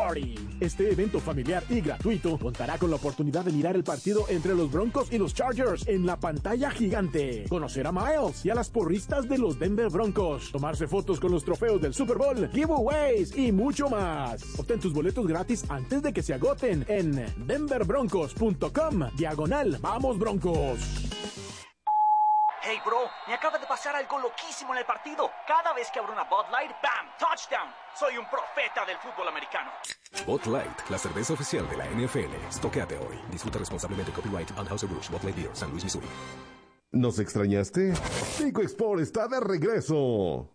Party. Este evento familiar y gratuito contará con la oportunidad de mirar el partido entre los Broncos y los Chargers en la pantalla gigante, conocer a Miles y a las porristas de los Denver Broncos, tomarse fotos con los trofeos del Super Bowl, giveaways y mucho más. Obtén tus boletos gratis antes de que se agoten en denverbroncos.com/Vamos Broncos. Hey bro, me acaba de pasar algo loquísimo en el partido. Cada vez que abro una Bud Light, ¡bam! ¡Touchdown! Soy un profeta del fútbol americano. Bud Light, la cerveza oficial de la NFL. Estoquéate hoy. Disfruta responsablemente. Copyright Anheuser-Busch, Bud Light Beer, San Luis, Missouri. ¿Nos extrañaste? Tico Export está de regreso.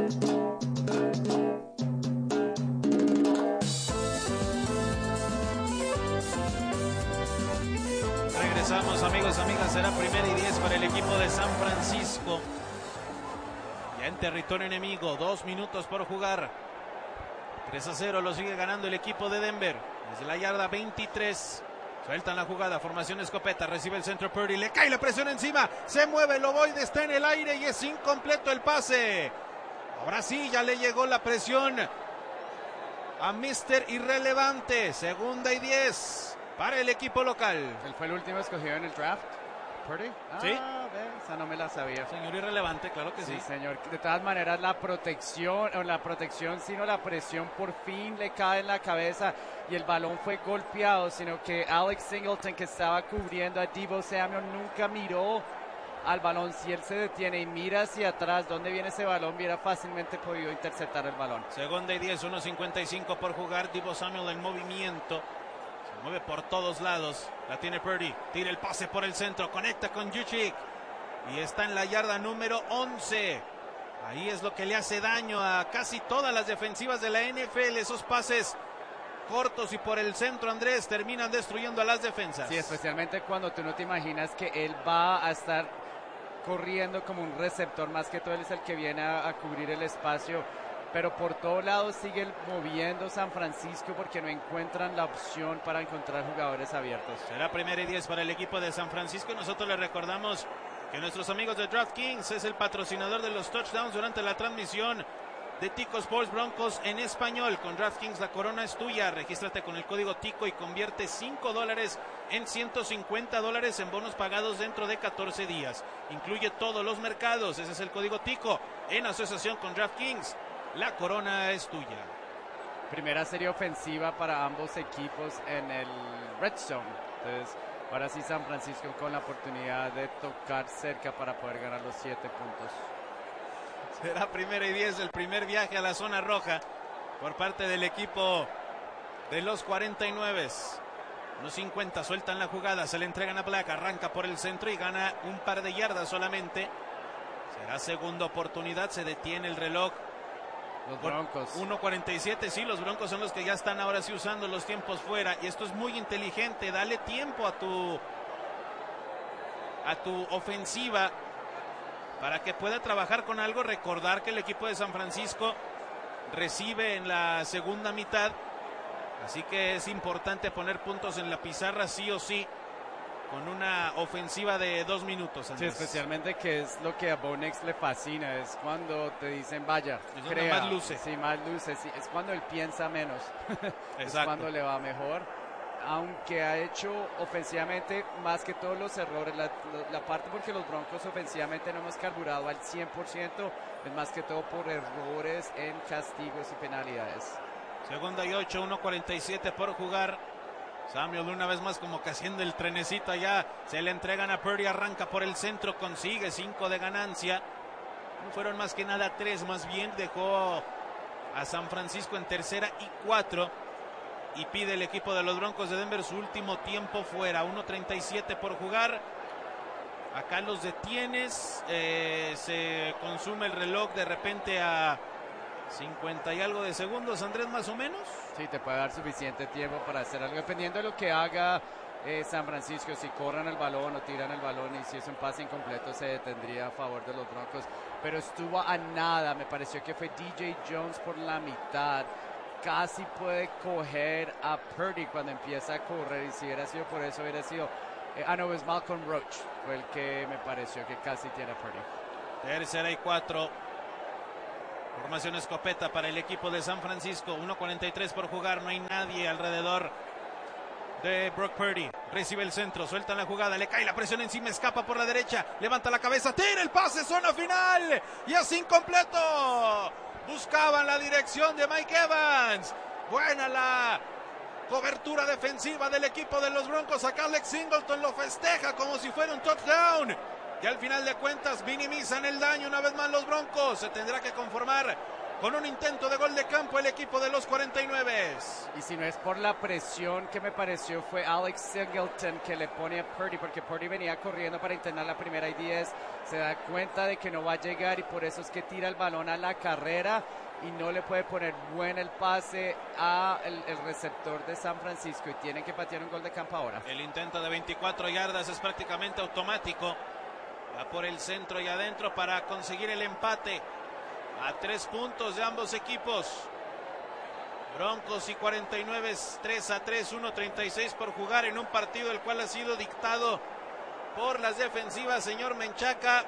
Regresamos, amigos, amigas. Será 1 y 10 para el equipo de San Francisco. Ya en territorio enemigo, 2 minutos por jugar. 3-0 lo sigue ganando el equipo de Denver. Desde la yarda 23. Sueltan la jugada, formación escopeta, recibe el centro Purdy, le cae la presión encima, se mueve el ovoide, está en el aire y es incompleto el pase. Ahora sí, ya le llegó la presión a Mr. Irrelevante. 2 y 10 para el equipo local. Él fue el último escogido en el draft, Purdy. Sí. Esa no me la sabía. Señor Irrelevante, claro que sí. Sí, señor. De todas maneras, la protección, sino la presión por fin le cae en la cabeza y el balón fue golpeado, sino que Alex Singleton, que estaba cubriendo a Deebo Samuel, nunca miró al balón. Si él se detiene y mira hacia atrás dónde viene ese balón, hubiera fácilmente podido interceptar el balón. 2 y 10, 1:55 por jugar. Deebo Samuel en movimiento. Se mueve por todos lados. La tiene Purdy. Tira el pase por el centro. Conecta con Juszczyk. Y está en la yarda número 11. Ahí es lo que le hace daño a casi todas las defensivas de la NFL. Esos pases cortos y por el centro, Andrés, terminan destruyendo a las defensas. Sí, especialmente cuando tú no te imaginas que él va a estar corriendo como un receptor. Más que todo él es el que viene a cubrir el espacio. Pero por todos lados sigue moviendo San Francisco porque no encuentran la opción para encontrar jugadores abiertos. Será 1 y 10 para el equipo de San Francisco. Nosotros les recordamos que nuestros amigos de DraftKings es el patrocinador de los touchdowns durante la transmisión de Tico Sports Broncos en español. Con DraftKings la corona es tuya. Regístrate con el código Tico y convierte $5 en $150 en bonos pagados dentro de 14 días. Incluye todos los mercados. Ese es el código Tico en asociación con DraftKings. La corona es tuya. Primera serie ofensiva para ambos equipos en el Red Zone. Entonces, ahora sí San Francisco con la oportunidad de tocar cerca para poder ganar los 7 puntos. Será 1 y 10 el primer viaje a la zona roja por parte del equipo de los 49. Los 50 sueltan la jugada, se le entregan a Black, arranca por el centro y gana un par de yardas solamente. Será segunda oportunidad, se detiene el reloj. Los Broncos. 1:47, sí, los Broncos son los que ya están ahora sí usando los tiempos fuera. Y esto es muy inteligente, dale tiempo a tu ofensiva para que pueda trabajar con algo. Recordar que el equipo de San Francisco recibe en la segunda mitad. Así que es importante poner puntos en la pizarra sí o sí, con una ofensiva de 2 minutos, Andrés. Sí, especialmente que es lo que a Bo Nix le fascina, es cuando te dicen, vaya, es crea. Más luce. Sí, más luce, sí, es cuando él piensa menos. Es cuando le va mejor. Aunque ha hecho ofensivamente más que todos los errores, la parte porque los Broncos ofensivamente no hemos carburado al 100%, es más que todo por errores en castigos y penalidades. 2 y 8, 1:47 por jugar. Samuel una vez más como que haciendo el trenecito allá, se le entregan a Purdy, arranca por el centro, consigue 5 de ganancia. No fueron más que nada 3, más bien dejó a San Francisco en 3rd y 4 y pide el equipo de los Broncos de Denver su último tiempo fuera. 1:37 por jugar. Acá los detienes, se consume el reloj de repente a 50 y algo de segundos, Andrés, más o menos. Sí, te puede dar suficiente tiempo para hacer algo, dependiendo de lo que haga San Francisco, si corran el balón o tiran el balón, y si es un pase incompleto se detendría a favor de los Broncos, pero estuvo a nada. Me pareció que fue DJ Jones por la mitad, casi puede coger a Purdy cuando empieza a correr, y si hubiera sido por eso hubiera sido no, es Malcolm Roach fue el que me pareció que casi tiene a Purdy. 3rd y 4. Formación escopeta para el equipo de San Francisco. 1:43 por jugar. No hay nadie alrededor de Brock Purdy. Recibe el centro, suelta la jugada, le cae la presión encima, escapa por la derecha, levanta la cabeza, tira el pase, zona final y es incompleto. Buscaban la dirección de Mike Evans. Buena la cobertura defensiva del equipo de los Broncos. Acá Alex Singleton lo festeja como si fuera un touchdown. Y al final de cuentas minimizan el daño una vez más los Broncos. Se tendrá que conformar con un intento de gol de campo el equipo de los 49. Y si no es por la presión que me pareció fue Alex Singleton que le pone a Purdy, porque Purdy venía corriendo para intentar la primera y 10, se da cuenta de que no va a llegar y por eso es que tira el balón a la carrera y no le puede poner buen el pase a el receptor de San Francisco y tienen que patear un gol de campo ahora. El intento de 24 yardas es prácticamente automático. Va por el centro y adentro para conseguir el empate. A 3 puntos de ambos equipos. Broncos y 49, 3-3, 1:36 por jugar en un partido el cual ha sido dictado por las defensivas, señor Menchaca.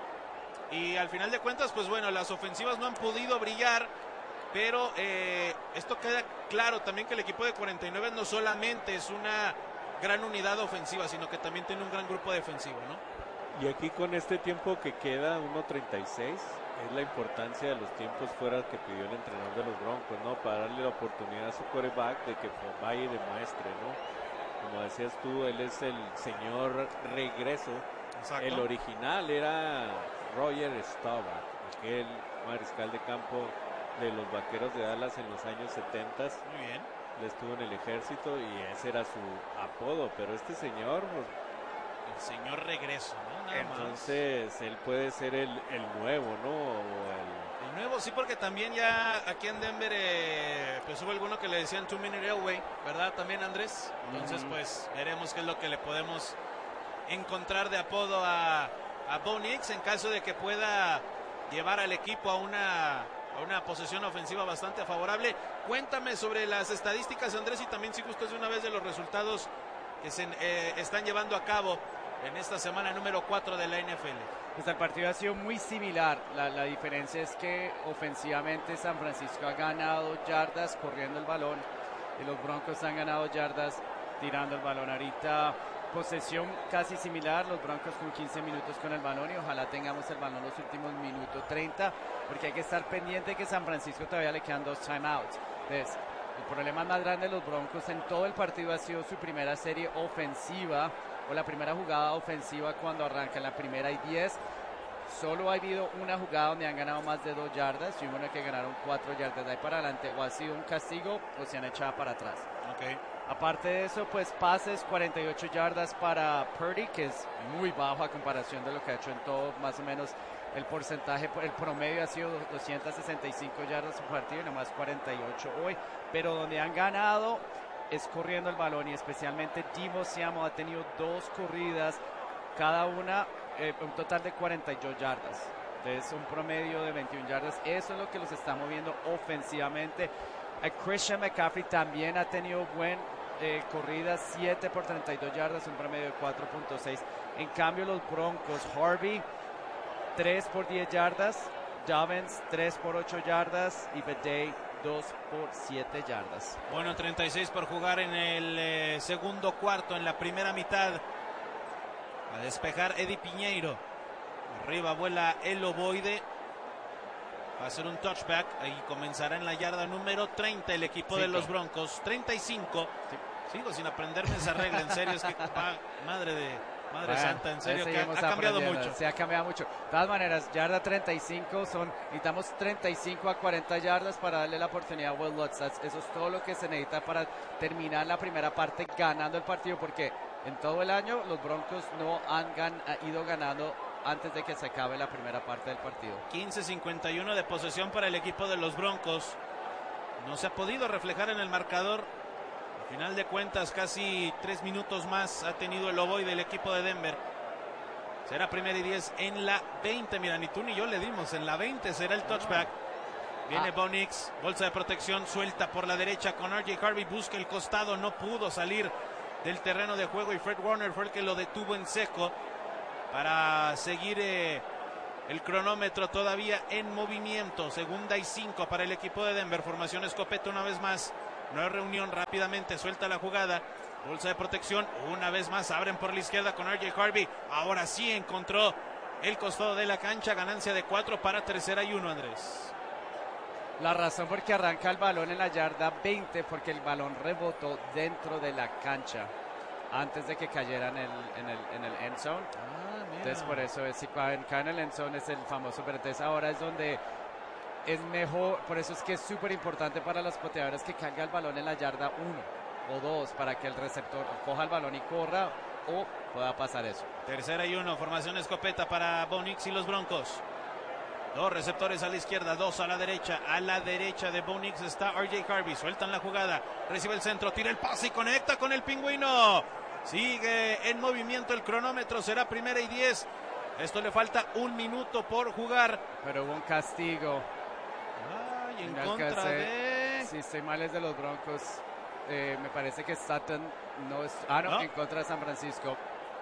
Y al final de cuentas, pues bueno, las ofensivas no han podido brillar, pero esto queda claro también que el equipo de 49 no solamente es una gran unidad ofensiva, sino que también tiene un gran grupo defensivo, ¿no? Y aquí con este tiempo que queda, 1:36, es la importancia de los tiempos fuera que pidió el entrenador de los Broncos, ¿no? Para darle la oportunidad a su quarterback de que vaya y demuestre, ¿no? Como decías tú, él es el señor regreso. Exacto. El original era Roger Staubach, aquel mariscal de campo de los Vaqueros de Dallas en los años 70. Muy bien. Él estuvo en el ejército y ese era su apodo, pero este señor... Pues, el señor regreso, ¿no? Nada entonces más. Él puede ser el nuevo, ¿no? El nuevo, sí, porque también ya aquí en Denver pues hubo alguno que le decían 2-minute railway, ¿verdad? También, Andrés. Entonces pues veremos qué es lo que le podemos encontrar de apodo a Bo Nix en caso de que pueda llevar al equipo a una posesión ofensiva bastante favorable. Cuéntame sobre las estadísticas, Andrés, y también si gustas de una vez de los resultados que se están llevando a cabo en esta semana número 4 de la NFL. Pues el partido ha sido muy similar. La diferencia es que ofensivamente San Francisco ha ganado yardas corriendo el balón y los Broncos han ganado yardas tirando el balón. Ahorita posesión casi similar, los Broncos con 15 minutos con el balón y ojalá tengamos el balón los últimos minutos 30, porque hay que estar pendiente que San Francisco todavía le quedan 2 timeouts. Entonces, el problema más grande de los Broncos en todo el partido ha sido su primera serie ofensiva o la primera jugada ofensiva cuando arranca en la primera y 10. Solo ha habido una jugada donde han ganado más de 2 yardas y una que ganaron 4 yardas de ahí para adelante. O ha sido un castigo o se han echado para atrás. Okay. Aparte de eso, pues pases, 48 yardas para Purdy, que es muy bajo a comparación de lo que ha hecho en todo, más o menos. El porcentaje, el promedio ha sido 265 yardas por partido y nomás 48 hoy. Pero donde han ganado es corriendo el balón y especialmente Deebo Samuel ha tenido 2 corridas, cada una un total de 42 yardas. Entonces un promedio de 21 yardas. Eso es lo que los está moviendo ofensivamente. Christian McCaffrey también ha tenido buen corridas, 7 por 32 yardas, un promedio de 4.6. En cambio los Broncos, Harvey 3 por 10 yardas, Dobbins 3 por 8 yardas y Bidet 2 por 7 yardas. Bueno, 36 por jugar en el segundo cuarto, en la primera mitad. A despejar Eddie Piñeiro. Arriba vuela el ovoide. Va a ser un touchback y comenzará en la yarda número 30 el equipo de los Broncos. 35. Sí. Sigo sin aprenderme esa regla, en serio, es que madre santa, en serio, que ha cambiado mucho. Se ha cambiado mucho. De todas maneras, yarda 35 necesitamos 35 a 40 yardas para darle la oportunidad a Will Lutz. Eso es todo lo que se necesita para terminar la primera parte ganando el partido, porque en todo el año los Broncos no han ido ganando antes de que se acabe la primera parte del partido. 15-51 de posesión para el equipo de los Broncos. No se ha podido reflejar en el marcador. Al final de cuentas, casi 3 minutos más ha tenido el ovoide del equipo de Denver. Será primera y 10 en la 20. Mira, ni tú ni yo le dimos. En la 20 será el touchback. Viene Bo Nix, bolsa de protección, suelta por la derecha con R.J. Harvey. Busca el costado, no pudo salir del terreno de juego y Fred Warner fue el que lo detuvo en seco para seguir El cronómetro todavía en movimiento. 2ª y 5 para el equipo de Denver. Formación escopeta una vez más. No hay reunión, rápidamente suelta la jugada. Bolsa de protección, una vez más abren por la izquierda con RJ Harvey. Ahora sí encontró el costado de la cancha. Ganancia de 4 para 3ª y 1, Andrés. La razón por que arranca el balón en la yarda 20, porque el balón rebotó dentro de la cancha antes de que cayera en el end zone. Entonces por eso es, si cae en el end zone es el famoso, pero entonces ahora es donde es mejor, por eso es que es súper importante para los pateadores que caiga el balón en la yarda 1 o 2 para que el receptor coja el balón y corra o pueda pasar eso. 3ª y 1, formación escopeta para Bo Nix y los Broncos. 2 receptores a la izquierda, 2 a la derecha. A la derecha de Bo Nix está RJ Harvey. Sueltan la jugada, recibe el centro, tira el pase y conecta con el pingüino. Sigue en movimiento el cronómetro, será 1ª y 10. Esto le falta 1 minuto por jugar. Pero hubo un castigo. Ay, en contra de... Si estoy mal es de los Broncos. Me parece que Sutton no es... no, en contra de San Francisco.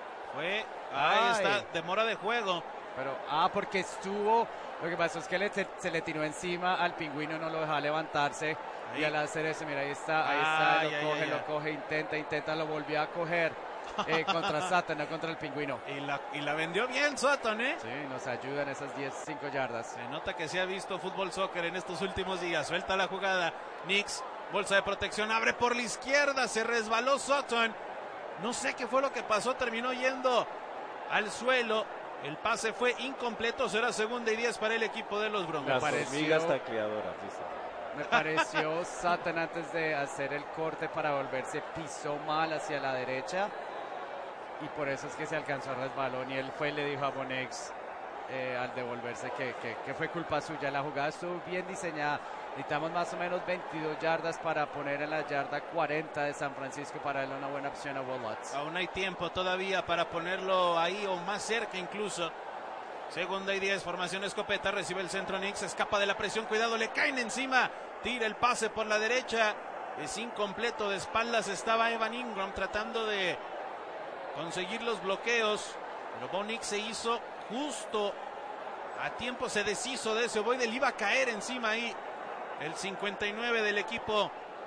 Ahí está, demora de juego. Pero, porque estuvo... Lo que pasó es que se le tiró encima al pingüino, no lo dejaba levantarse. Ahí. Y al hacer eso, mira, ahí está, lo coge, intenta, lo volvió a coger. Contra Sutton, no contra el pingüino. Y la vendió bien Sutton, ¿eh? Sí, nos ayuda en esas 5 yardas. Se nota que se ha visto fútbol soccer en estos últimos días. Suelta la jugada. Nix, bolsa de protección, abre por la izquierda. Se resbaló Sutton. No sé qué fue lo que pasó. Terminó yendo al suelo. El pase fue incompleto. Será 2ª y 10 para el equipo de los Broncos. Las hormigas tacleadoras, dice. Me pareció Sutton antes de hacer el corte para volverse, pisó mal hacia la derecha. Y por eso es que se alcanzó a resbalón. Y él fue y le dijo a Bo Nix al devolverse que fue culpa suya. La jugada estuvo bien diseñada. Necesitamos más o menos 22 yardas para poner en la yarda 40 de San Francisco para darle una buena opción a Will Lutz. Aún hay tiempo todavía para ponerlo ahí o más cerca incluso. 2ª y 10, formación escopeta, recibe el centro Nix, escapa de la presión, cuidado, le caen encima, tira el pase por la derecha, es incompleto, de espaldas estaba Evan Ingram tratando de conseguir los bloqueos, pero Bo Nix se hizo justo a tiempo, se deshizo de ese ovoide, le iba a caer encima ahí el 59 del equipo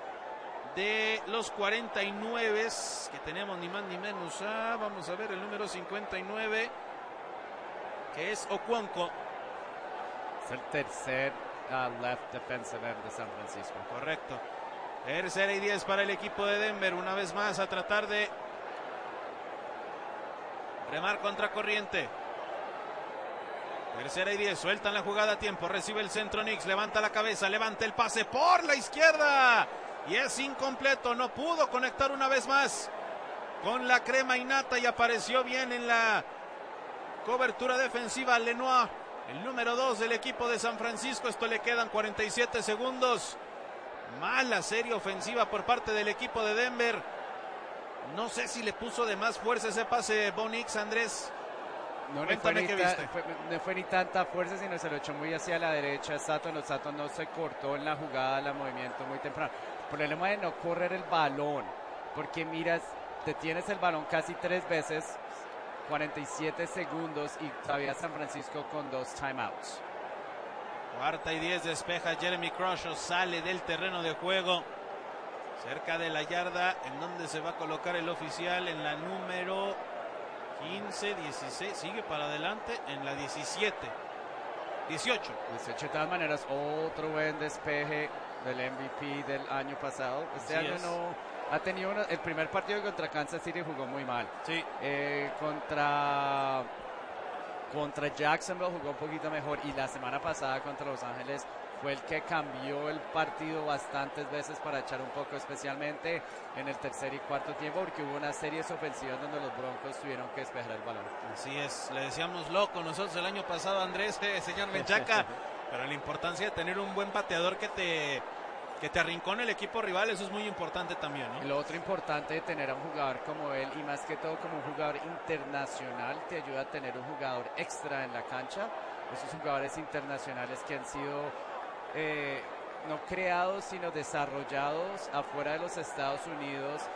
de los 49 que tenemos ni más ni menos. Vamos a ver el número 59 que es Okonkwo. Es el tercer left defensive end de San Francisco. Correcto. 3ª y 10 para el equipo de Denver. Una vez más a tratar de remar contra corriente. 3ª y 10, sueltan la jugada a tiempo, recibe el centro Nix, levanta la cabeza, levanta el pase por la izquierda y es incompleto, no pudo conectar una vez más con la crema innata y apareció bien en la cobertura defensiva Lenoir, el número 2 del equipo de San Francisco. Esto le quedan 47 segundos. Mala serie ofensiva por parte del equipo de Denver. No sé si le puso de más fuerza ese pase Bo Nix, Andrés. No fue ni tanta fuerza, sino se lo echó muy hacia la derecha. Sutton no se cortó en la jugada, el movimiento muy temprano. El problema de no correr el balón, porque miras, detienes el balón casi 3 veces, 47 segundos y todavía San Francisco con 2 timeouts. 4ª y 10, despeja Jeremy Croshaw, sale del terreno de juego, cerca de la yarda en donde se va a colocar el oficial, en la número 15, 16, sigue para adelante en la 17, 18. De todas maneras, otro buen despeje del MVP del año pasado. Este año no ha tenido el primer partido contra Kansas City jugó muy mal. Sí. Contra Jacksonville jugó un poquito mejor y la semana pasada contra Los Ángeles fue el que cambió el partido bastantes veces para echar un poco, especialmente en el tercer y cuarto tiempo, porque hubo unas series ofensivas donde los Broncos tuvieron que despejar el balón. Así es, le decíamos loco nosotros el año pasado, Andrés, señor Menchaca, pero la importancia de tener un buen pateador que te arrincone el equipo rival, eso es muy importante también, ¿no? Y lo otro importante de tener a un jugador como él, y más que todo como un jugador internacional, te ayuda a tener un jugador extra en la cancha. Esos jugadores internacionales que han sido no creados, sino desarrollados afuera de los Estados Unidos,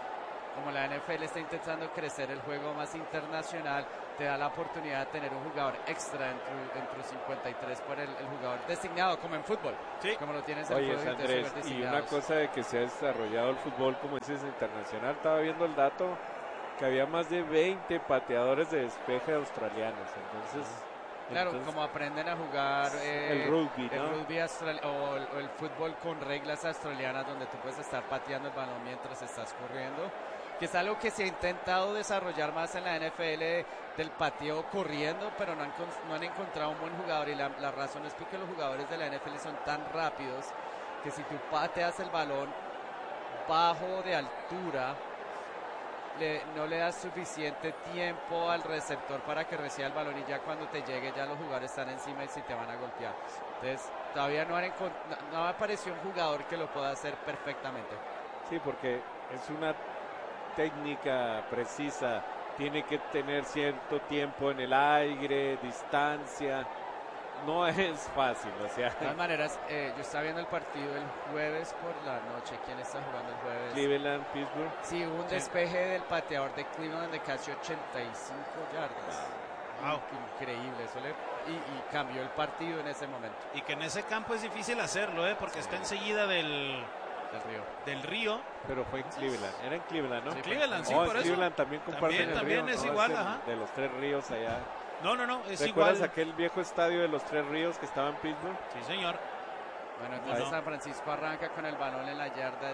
como la NFL está intentando crecer el juego más internacional, te da la oportunidad de tener un jugador extra entre 53 por el jugador designado, como en fútbol. Sí. Como lo tienes en Oye, fútbol. Andrés, y una cosa de que se ha desarrollado el fútbol, como dices, internacional, estaba viendo el dato que había más de 20 pateadores de despeje australianos, Claro, como aprenden a jugar el rugby, ¿no? El rugby o el fútbol con reglas australianas donde tú puedes estar pateando el balón mientras estás corriendo, que es algo que se ha intentado desarrollar más en la NFL del pateo corriendo, pero no han encontrado un buen jugador, y la razón es porque los jugadores de la NFL son tan rápidos que si tú pateas el balón bajo de altura, no le das suficiente tiempo al receptor para que reciba el balón, y ya cuando te llegue ya los jugadores están encima y si te van a golpear. Entonces todavía no me apareció un jugador que lo pueda hacer perfectamente. Sí, porque es una técnica precisa, tiene que tener cierto tiempo en el aire, distancia, no es fácil, o sea. De todas maneras, yo estaba viendo el partido el jueves por la noche. ¿Quién está jugando el jueves? Cleveland, Pittsburgh. Sí, hubo un despeje del pateador de Cleveland de casi 85 yardas. Wow. Increíble, eso y cambió el partido en ese momento. Y que en ese campo es difícil hacerlo, porque está enseguida del río. Pero fue en Cleveland, era en Cleveland, ¿no? Sí, Cleveland, sí, por por eso. Cleveland también comparten el También río, es ¿no? igual, el ajá. de los tres ríos allá. No, es ¿Recuerdas igual. aquel viejo estadio de los tres ríos que estaba en Pittsburgh? Sí, señor. Bueno, entonces San Francisco arranca con el balón en la yarda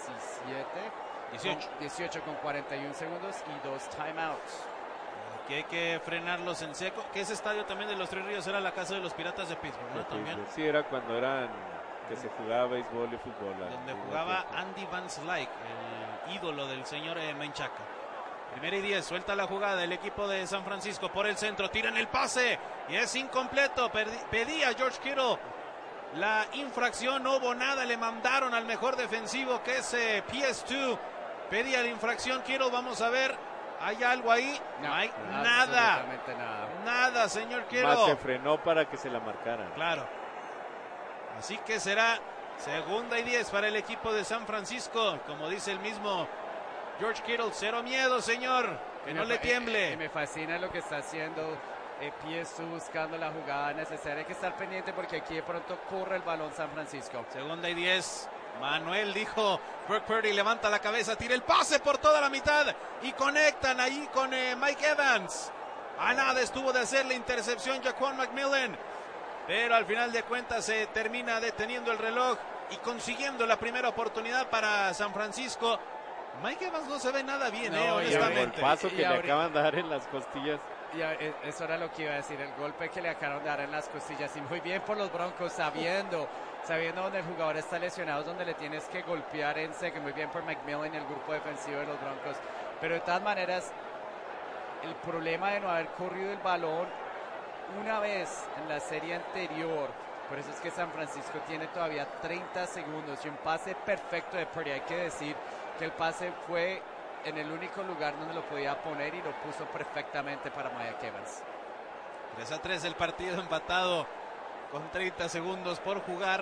18 con 41 segundos y 2 timeouts. Que hay que frenarlos en seco. Que ese estadio también de los Tres Ríos era la casa de los Piratas de Pittsburgh, ¿no? También. Sí, era cuando que se jugaba béisbol y fútbol. Donde jugaba Andy Van Slyke, el ídolo del señor Menchaca. 1 y 10, suelta la jugada el equipo de San Francisco por el centro, tiran el pase y es incompleto. Pedía George Kittle la infracción, no hubo nada, le mandaron al mejor defensivo que es PS2. Pedía la infracción Kittle, vamos a ver, ¿hay algo ahí? No hay nada. Nada, señor Kittle. Más se frenó para que se la marcaran. Claro. Así que será 2 y 10 para el equipo de San Francisco, como dice el mismo George Kittle, cero miedo, señor, que no le tiemble. Me fascina lo que está haciendo PS2 buscando la jugada necesaria. Hay que estar pendiente porque aquí de pronto corre el balón San Francisco. 2 y 10. Manuel dijo, Brock Purdy levanta la cabeza, tira el pase por toda la mitad y conectan ahí con Mike Evans. A nada estuvo de hacer la intercepción Jaquan McMillan, pero al final de cuentas se termina deteniendo el reloj y consiguiendo la primera oportunidad para San Francisco. Mike Evans no se ve nada bien, honestamente. El paso que le acaban de dar en las costillas. Y eso era lo que iba a decir, el golpe que le acabaron de dar en las costillas. Y muy bien por los Broncos, sabiendo donde el jugador está lesionado, donde le tienes que golpear en seco. Muy bien por McMillan y el grupo defensivo de los Broncos. Pero de todas maneras, el problema de no haber corrido el balón una vez en la serie anterior, por eso es que San Francisco tiene todavía 30 segundos y un pase perfecto de Purdy. Hay que decir que el pase fue en el único lugar donde lo podía poner y lo puso perfectamente para Mike Evans. 3-3 el partido empatado con 30 segundos por jugar.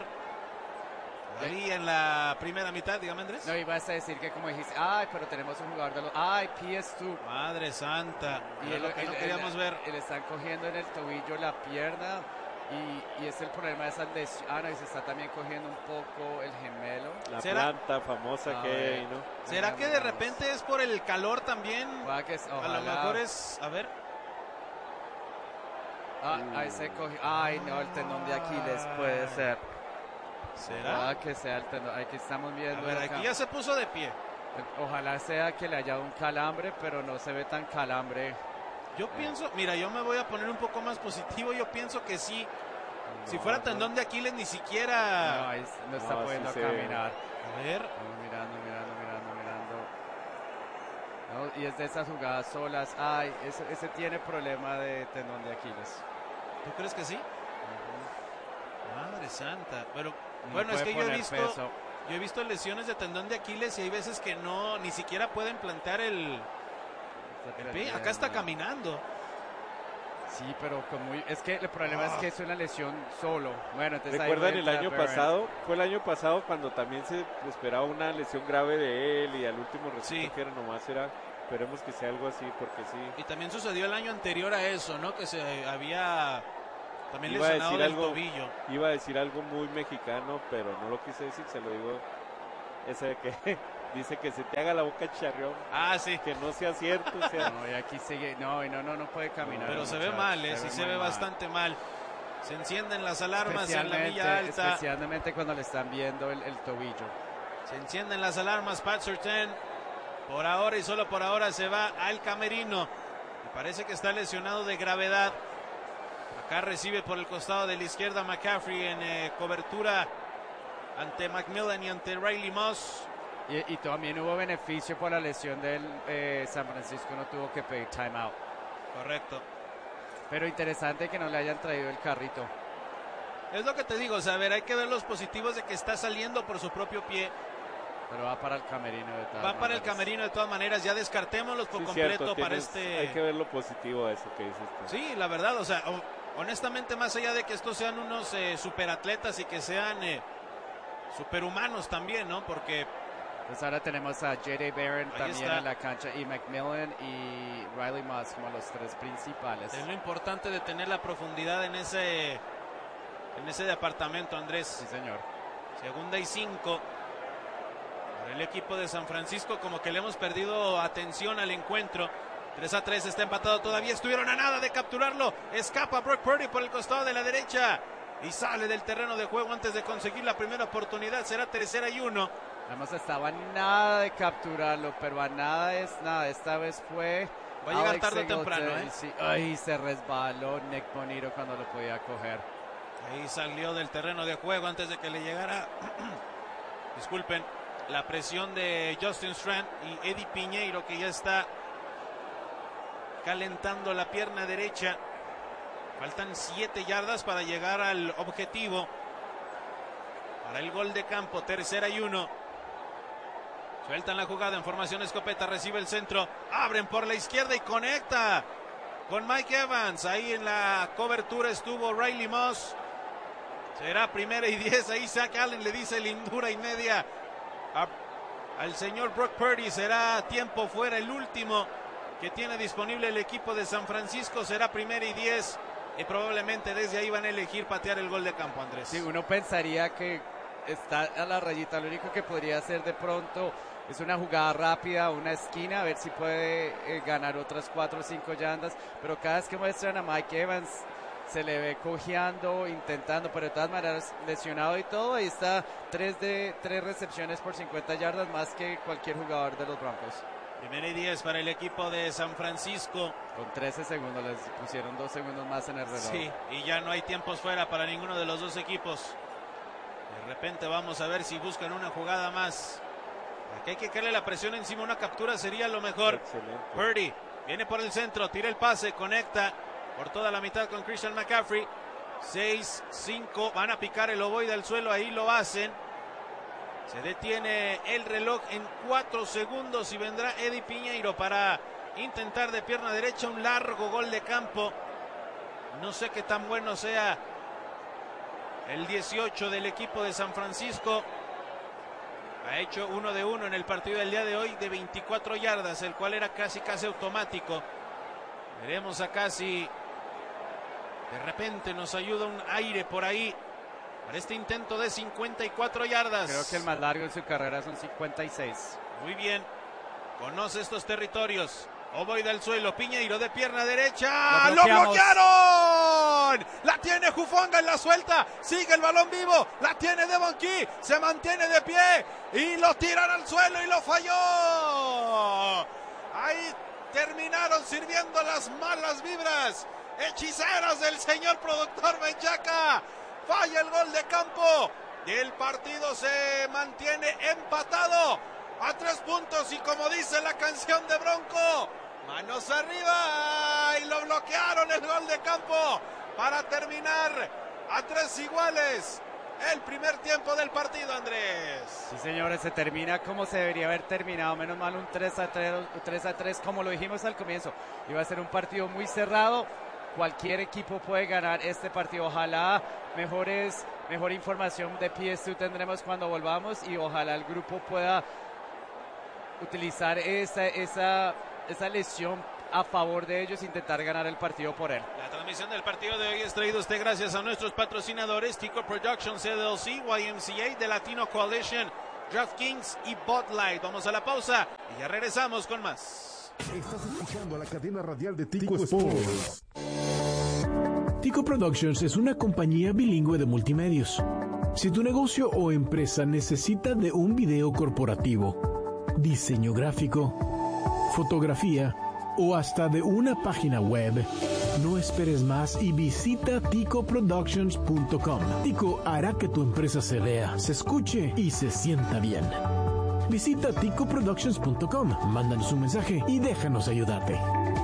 Ahí en la primera mitad, dígame, Andrés. No, ibas a decir que como dijiste, pero tenemos un jugador de los... PS2. Madre santa. Y lo que no queríamos ver. Le están cogiendo en el tobillo la pierna y es el problema de esas lesiones. Y se está también cogiendo un poco el gemelo. La planta famosa que hay, ¿no? ¿Será que de repente es por el calor también? A lo mejor es... A ver. Ahí se cogió. Ay, no, el tendón de Aquiles puede ser. ¿Será? Que sea el tendón. Aquí estamos viendo. A ver, aquí ya se puso de pie. Ojalá sea que le haya dado un calambre, pero no se ve tan calambre. Yo pienso, mira, yo me voy a poner un poco más positivo. Yo pienso que sí. Si fuera tendón de Aquiles, ni siquiera. No está pudiendo caminar. A ver. Mirando. No, y es de esas jugadas solas. Ese tiene problema de tendón de Aquiles. ¿Tú crees que sí? Madre santa. Pero bueno, es que yo he visto lesiones de tendón de Aquiles y hay veces que ni siquiera pueden plantear el pie. Acá está caminando. Sí, pero es que el problema es que es una lesión solo. Bueno, entonces ¿recuerdan el año pasado? Fue el año pasado cuando también se esperaba una lesión grave de él y al último resultado que era nomás era, esperemos que sea algo así porque sí. Y también sucedió el año anterior a eso, ¿no? Que se había también lesionado del tobillo. Iba a decir algo muy mexicano, pero no lo quise decir, se lo digo. Ese de que dice que se te haga la boca charrión. Ah, sí. Que no sea cierto. O sea. No, y aquí sigue. No puede caminar. Pero se ve mal, sí se ve bastante mal. Se encienden las alarmas en la milla alta. Especialmente cuando le están viendo el tobillo. Se encienden las alarmas. Pat Surtain, por ahora y solo por ahora, se va al camerino. Me parece que está lesionado de gravedad. Acá recibe por el costado de la izquierda McCaffrey en cobertura ante McMillan y ante Riley Moss. Y también hubo beneficio por la lesión del San Francisco, no tuvo que pedir timeout. Correcto. Pero interesante que no le hayan traído el carrito. Es lo que te digo, o sea, a ver, hay que ver los positivos de que está saliendo por su propio pie. Pero va para el camerino de todas maneras. Va para el camerino de todas maneras, ya descartémoslos por completo para Hay que ver lo positivo de eso que dices tú. Sí, la verdad, o sea, honestamente, más allá de que estos sean unos superatletas y que sean superhumanos también, ¿no? Porque pues ahora tenemos a J.D. Barron también está en la cancha y McMillan y Riley Moss como los tres principales. Es lo importante de tener la profundidad en ese departamento, Andrés. Sí, señor. 2nd y 5 para el equipo de San Francisco, como que le hemos perdido atención al encuentro. 3-3, está empatado todavía, estuvieron a nada de capturarlo. Escapa Brock Purdy por el costado de la derecha y sale del terreno de juego antes de conseguir la primera oportunidad. Será 3rd y 1. Además estaba nada de capturarlo, pero a nada es nada. Esta vez fue... Va a llegar tarde o temprano, ¿eh? Sí. Ay, se resbaló Nick Bonito cuando lo podía coger. Ahí salió del terreno de juego antes de que le llegara, disculpen, la presión de Justin Strand y Eddie Piñeiro, que ya está calentando la pierna derecha. Faltan 7 yardas para llegar al objetivo. Para el gol de campo, 3rd y 1. Sueltan la jugada en formación escopeta, recibe el centro, abren por la izquierda y conecta con Mike Evans. Ahí en la cobertura estuvo Riley Moss. Será 1st y 10, ahí Zach Allen le dice lindura y media al señor Brock Purdy. Será tiempo fuera, el último que tiene disponible el equipo de San Francisco. Será 1st y 10 y probablemente desde ahí van a elegir patear el gol de campo, Andrés. Sí, uno pensaría que está a la rayita, lo único que podría hacer de pronto es una jugada rápida, una esquina, a ver si puede ganar otras 4 o 5 yardas, pero cada vez que muestran a Mike Evans se le ve cojeando, intentando, pero de todas maneras lesionado y todo. Ahí está 3 recepciones por 50 yardas, más que cualquier jugador de los Broncos. 1st y 10 para el equipo de San Francisco. Con 13 segundos, les pusieron 2 segundos más en el reloj. Sí, y ya no hay tiempos fuera para ninguno de los dos equipos. De repente vamos a ver si buscan una jugada más. Aquí hay que caerle la presión encima, una captura sería lo mejor. Excelente. Purdy viene por el centro, tira el pase, conecta por toda la mitad con Christian McCaffrey. 6-5, van a picar el ovoide al suelo, ahí lo hacen. Se detiene el reloj en 4 segundos y vendrá Eddie Piñeiro para intentar de pierna derecha un largo gol de campo. No sé qué tan bueno sea el 18 del equipo de San Francisco. Ha hecho 1 de 1 en el partido del día de hoy de 24 yardas, el cual era casi automático. Veremos acá si de repente nos ayuda un aire por ahí para este intento de 54 yardas. Creo que el más largo en su carrera son 56. Muy bien, conoce estos territorios. Ovoide al suelo, Piñeiro de pierna derecha. ¡Lo bloquearon! La tiene Hufanga en la suelta. Sigue el balón vivo. La tiene Devon Key. Se mantiene de pie. Y lo tiran al suelo y lo falló. Ahí terminaron sirviendo las malas vibras hechiceras del señor productor Menchaca. Falla el gol de campo. Y el partido se mantiene empatado a 3 puntos y como dice la canción de Bronco, manos arriba, y lo bloquearon el gol de campo para terminar a 3 iguales el primer tiempo del partido, Andrés. Sí, señores, se termina como se debería haber terminado, menos mal un 3-3 como lo dijimos al comienzo. Iba a ser un partido muy cerrado, cualquier equipo puede ganar este partido. Ojalá mejor información de PS2 tendremos cuando volvamos y ojalá el grupo pueda utilizar esa lesión a favor de ellos, intentar ganar el partido por él. La transmisión del partido de hoy es traído a usted gracias a nuestros patrocinadores Tico Productions LLC, YMCA, The Latino Coalition, DraftKings y Bud Light. Vamos a la pausa y ya regresamos con más. Estás escuchando a la cadena radial de Tico Sports. Tico Productions es una compañía bilingüe de multimedios. Si tu negocio o empresa necesita de un video corporativo, diseño gráfico, fotografía o hasta de una página web, no esperes más y visita ticoproductions.com. Tico hará que tu empresa se vea, se escuche y se sienta bien. Visita ticoproductions.com, mándanos un mensaje y déjanos ayudarte.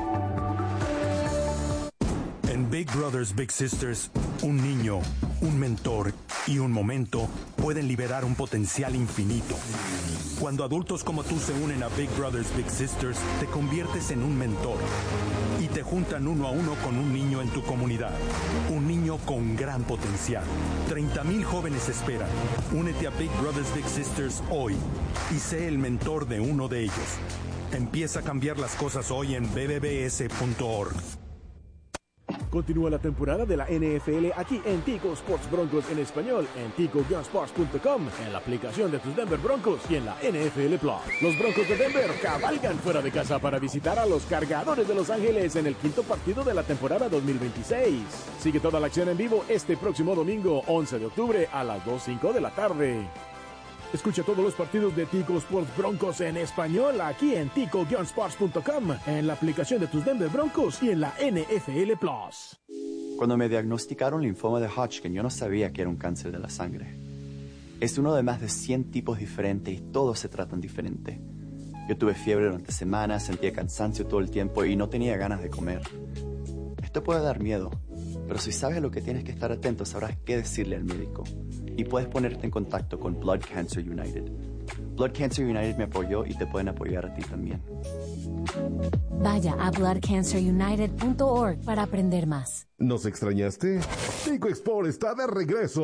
En Big Brothers Big Sisters, un niño, un mentor y un momento pueden liberar un potencial infinito. Cuando adultos como tú se unen a Big Brothers Big Sisters, te conviertes en un mentor y te juntan uno a uno con un niño en tu comunidad. Un niño con gran potencial. 30,000 jóvenes esperan. Únete a Big Brothers Big Sisters hoy y sé el mentor de uno de ellos. Empieza a cambiar las cosas hoy en bbbs.org. Continúa la temporada de la NFL aquí en Tico Sports Broncos en español, en tico-sports.com, en la aplicación de tus Denver Broncos y en la NFL Plus. Los Broncos de Denver cabalgan fuera de casa para visitar a los Cargadores de Los Ángeles en el quinto partido de la temporada 2026. Sigue toda la acción en vivo este próximo domingo, 11 de octubre a las 2:05 de la tarde. Escucha todos los partidos de Tico Sports Broncos en español aquí en tico-sports.com, en la aplicación de tus Denver Broncos y en la NFL Plus. Cuando me diagnosticaron linfoma de Hodgkin, yo no sabía que era un cáncer de la sangre. Es uno de más de 100 tipos diferentes y todos se tratan diferente. Yo tuve fiebre durante semanas, sentía cansancio todo el tiempo y no tenía ganas de comer. Esto puede dar miedo, pero si sabes a lo que tienes que estar atento, sabrás qué decirle al médico. Y puedes ponerte en contacto con Blood Cancer United. Blood Cancer United me apoyó y te pueden apoyar a ti también. Vaya a bloodcancerunited.org para aprender más. ¿Nos extrañaste? Tico Export está de regreso.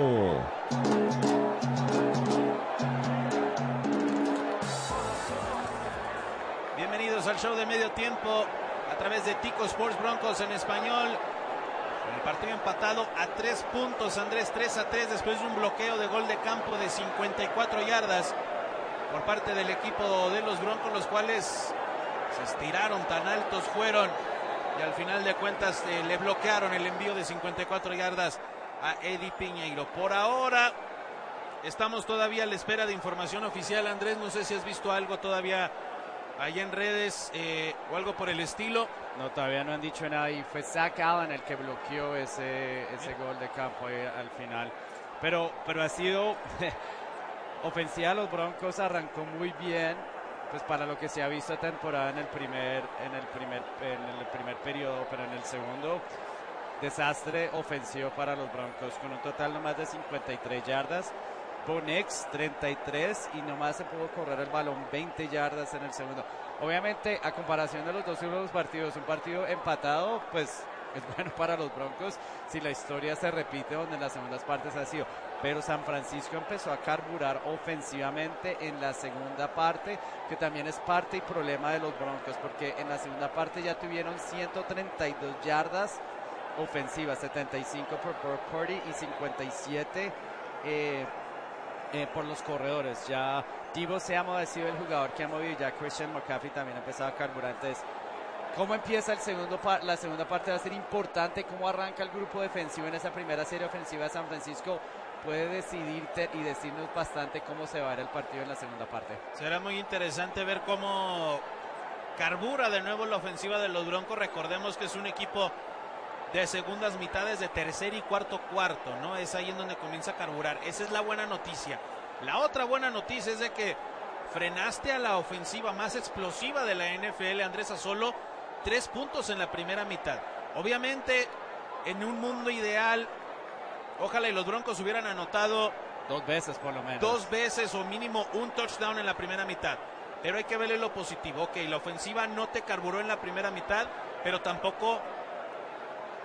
Bienvenidos al show de medio tiempo a través de Tico Sports Broncos en español. El partido empatado a 3 puntos, Andrés, 3-3 después de un bloqueo de gol de campo de 54 yardas por parte del equipo de los Broncos, los cuales se estiraron, tan altos fueron y al final de cuentas le bloquearon el envío de 54 yardas a Eddie Piñeiro. Por ahora estamos todavía a la espera de información oficial. Andrés, no sé si has visto algo todavía allá en redes o algo por el estilo. No, todavía no han dicho nada y fue Zach Allen el que bloqueó ese gol de campo al final. Pero ha sido ofensiva. Los Broncos arrancó muy bien, pues para lo que se ha visto temporada en el primer periodo, pero en el segundo desastre ofensivo para los Broncos con un total no más de 53 yardas. Bo Nix 33 y nomás se pudo correr el balón 20 yardas en el segundo. Obviamente, a comparación de los dos últimos partidos, un partido empatado, pues es bueno para los Broncos si la historia se repite donde en las segundas partes ha sido. Pero San Francisco empezó a carburar ofensivamente en la segunda parte, que también es parte y problema de los Broncos, porque en la segunda parte ya tuvieron 132 yardas ofensivas, 75 por Purdy y 57 por los corredores. Ya Deebo Samuel ha sido el jugador que ha movido, ya Christian McCaffrey también ha empezado a carburar. Entonces, ¿cómo empieza la segunda parte? Va a ser importante cómo arranca el grupo defensivo en esa primera serie ofensiva de San Francisco. Puede decidirte y decirnos bastante cómo se va a ver el partido en la segunda parte. Será muy interesante ver cómo carbura de nuevo la ofensiva de los Broncos. Recordemos que es un equipo de segundas mitades, de tercer y cuarto, ¿no? Es ahí en donde comienza a carburar. Esa es la buena noticia. La otra buena noticia es de que frenaste a la ofensiva más explosiva de la NFL, Andrés, a solo 3 puntos en la primera mitad. Obviamente, en un mundo ideal, ojalá y los Broncos hubieran anotado 2 veces por lo menos. 2 veces o mínimo un touchdown en la primera mitad. Pero hay que verle lo positivo. Ok, la ofensiva no te carburó en la primera mitad, pero tampoco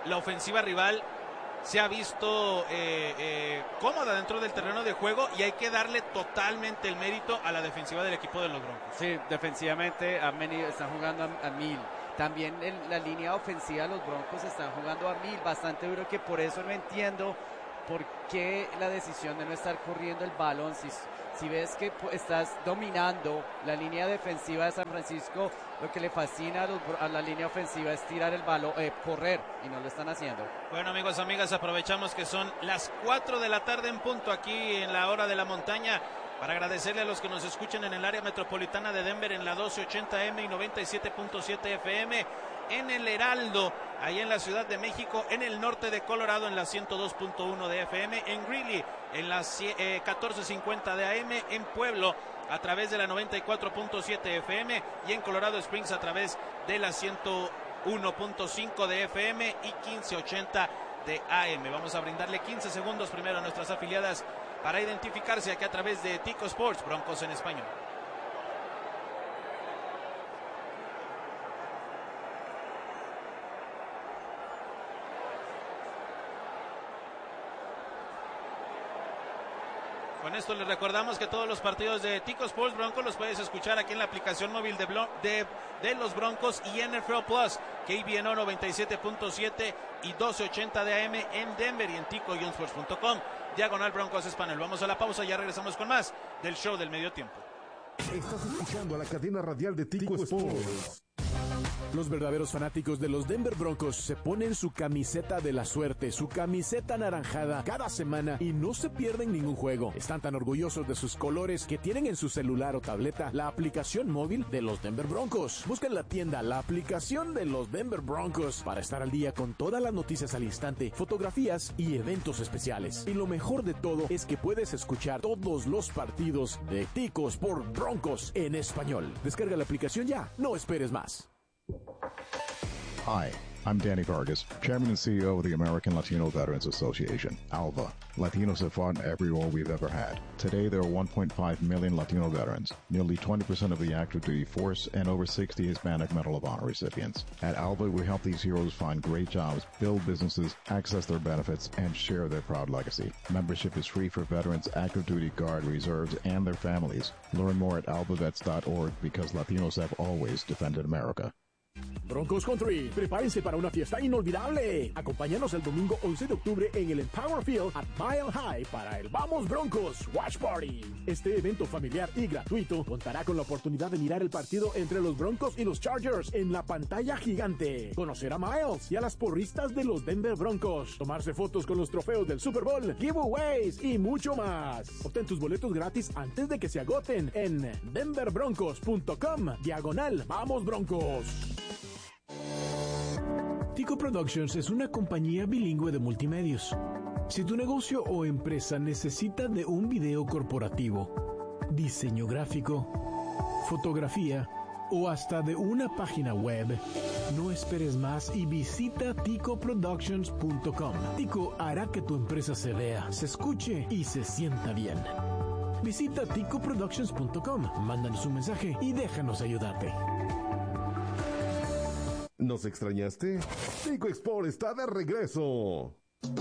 la ofensiva rival se ha visto cómoda dentro del terreno de juego y hay que darle totalmente el mérito a la defensiva del equipo de los Broncos. Sí, defensivamente están jugando a 1000. También en la línea ofensiva los Broncos están jugando a 1000, bastante duro, que por eso no entiendo por qué la decisión de no estar corriendo el balón. Si ves que estás dominando la línea defensiva de San Francisco, lo que le fascina a la línea ofensiva es tirar el balón, correr, y no lo están haciendo. Bueno, amigos, amigas, aprovechamos que son las 4 de la tarde en punto aquí en la hora de la montaña para agradecerle a los que nos escuchan en el área metropolitana de Denver en la 1280M y 97.7 FM, en el Heraldo, ahí en la Ciudad de México, en el norte de Colorado en la 102.1 de FM, en Greeley en las 1450 de AM, en Pueblo a través de la 94.7 FM y en Colorado Springs a través de la 101.5 de FM y 1580 de AM. Vamos a brindarle 15 segundos primero a nuestras afiliadas para identificarse aquí a través de Tico Sports, Broncos en español. Con esto les recordamos que todos los partidos de Tico Sports Broncos los puedes escuchar aquí en la aplicación móvil de los Broncos y NFL Plus, KBNO 97.7 y 1280 de AM en Denver y en tico-sports.com, diagonal Broncos Español. Vamos a la pausa y ya regresamos con más del show del medio tiempo. Estás escuchando a la cadena radial de Tico Sports. Los verdaderos fanáticos de los Denver Broncos se ponen su camiseta de la suerte, su camiseta anaranjada cada semana y no se pierden ningún juego. Están tan orgullosos de sus colores que tienen en su celular o tableta la aplicación móvil de los Denver Broncos. Busca en la tienda la aplicación de los Denver Broncos para estar al día con todas las noticias al instante, fotografías y eventos especiales. Y lo mejor de todo es que puedes escuchar todos los partidos de Tico Sports Broncos en español. Descarga la aplicación ya, no esperes más. Hi, I'm Danny Vargas, Chairman and CEO of the American Latino Veterans Association, ALVA. Latinos have fought in every war we've ever had. Today, there are 1.5 million Latino veterans, nearly 20% of the active duty force, and over 60 Hispanic Medal of Honor recipients. At ALVA, we help these heroes find great jobs, build businesses, access their benefits, and share their proud legacy. Membership is free for veterans, active duty, Guard, reserves, and their families. Learn more at alvavets.org because Latinos have always defended America. Broncos Country, prepárense para una fiesta inolvidable. Acompáñanos el domingo 11 de octubre en el Empower Field at Mile High para el Vamos Broncos Watch Party. Este evento familiar y gratuito contará con la oportunidad de mirar el partido entre los Broncos y los Chargers en la pantalla gigante, conocer a Miles y a las porristas de los Denver Broncos, tomarse fotos con los trofeos del Super Bowl, giveaways y mucho más. Obtén tus boletos gratis antes de que se agoten en denverbroncos.com/Vamos Broncos. Tico Productions es una compañía bilingüe de multimedios. Si tu negocio o empresa necesita de un video corporativo, diseño gráfico, fotografía o hasta de una página web, no esperes más y visita ticoproductions.com. Tico hará que tu empresa se vea, se escuche y se sienta bien. Visita ticoproductions.com, mándanos un mensaje y déjanos ayudarte. ¿Nos extrañaste? Tico Export está de regreso.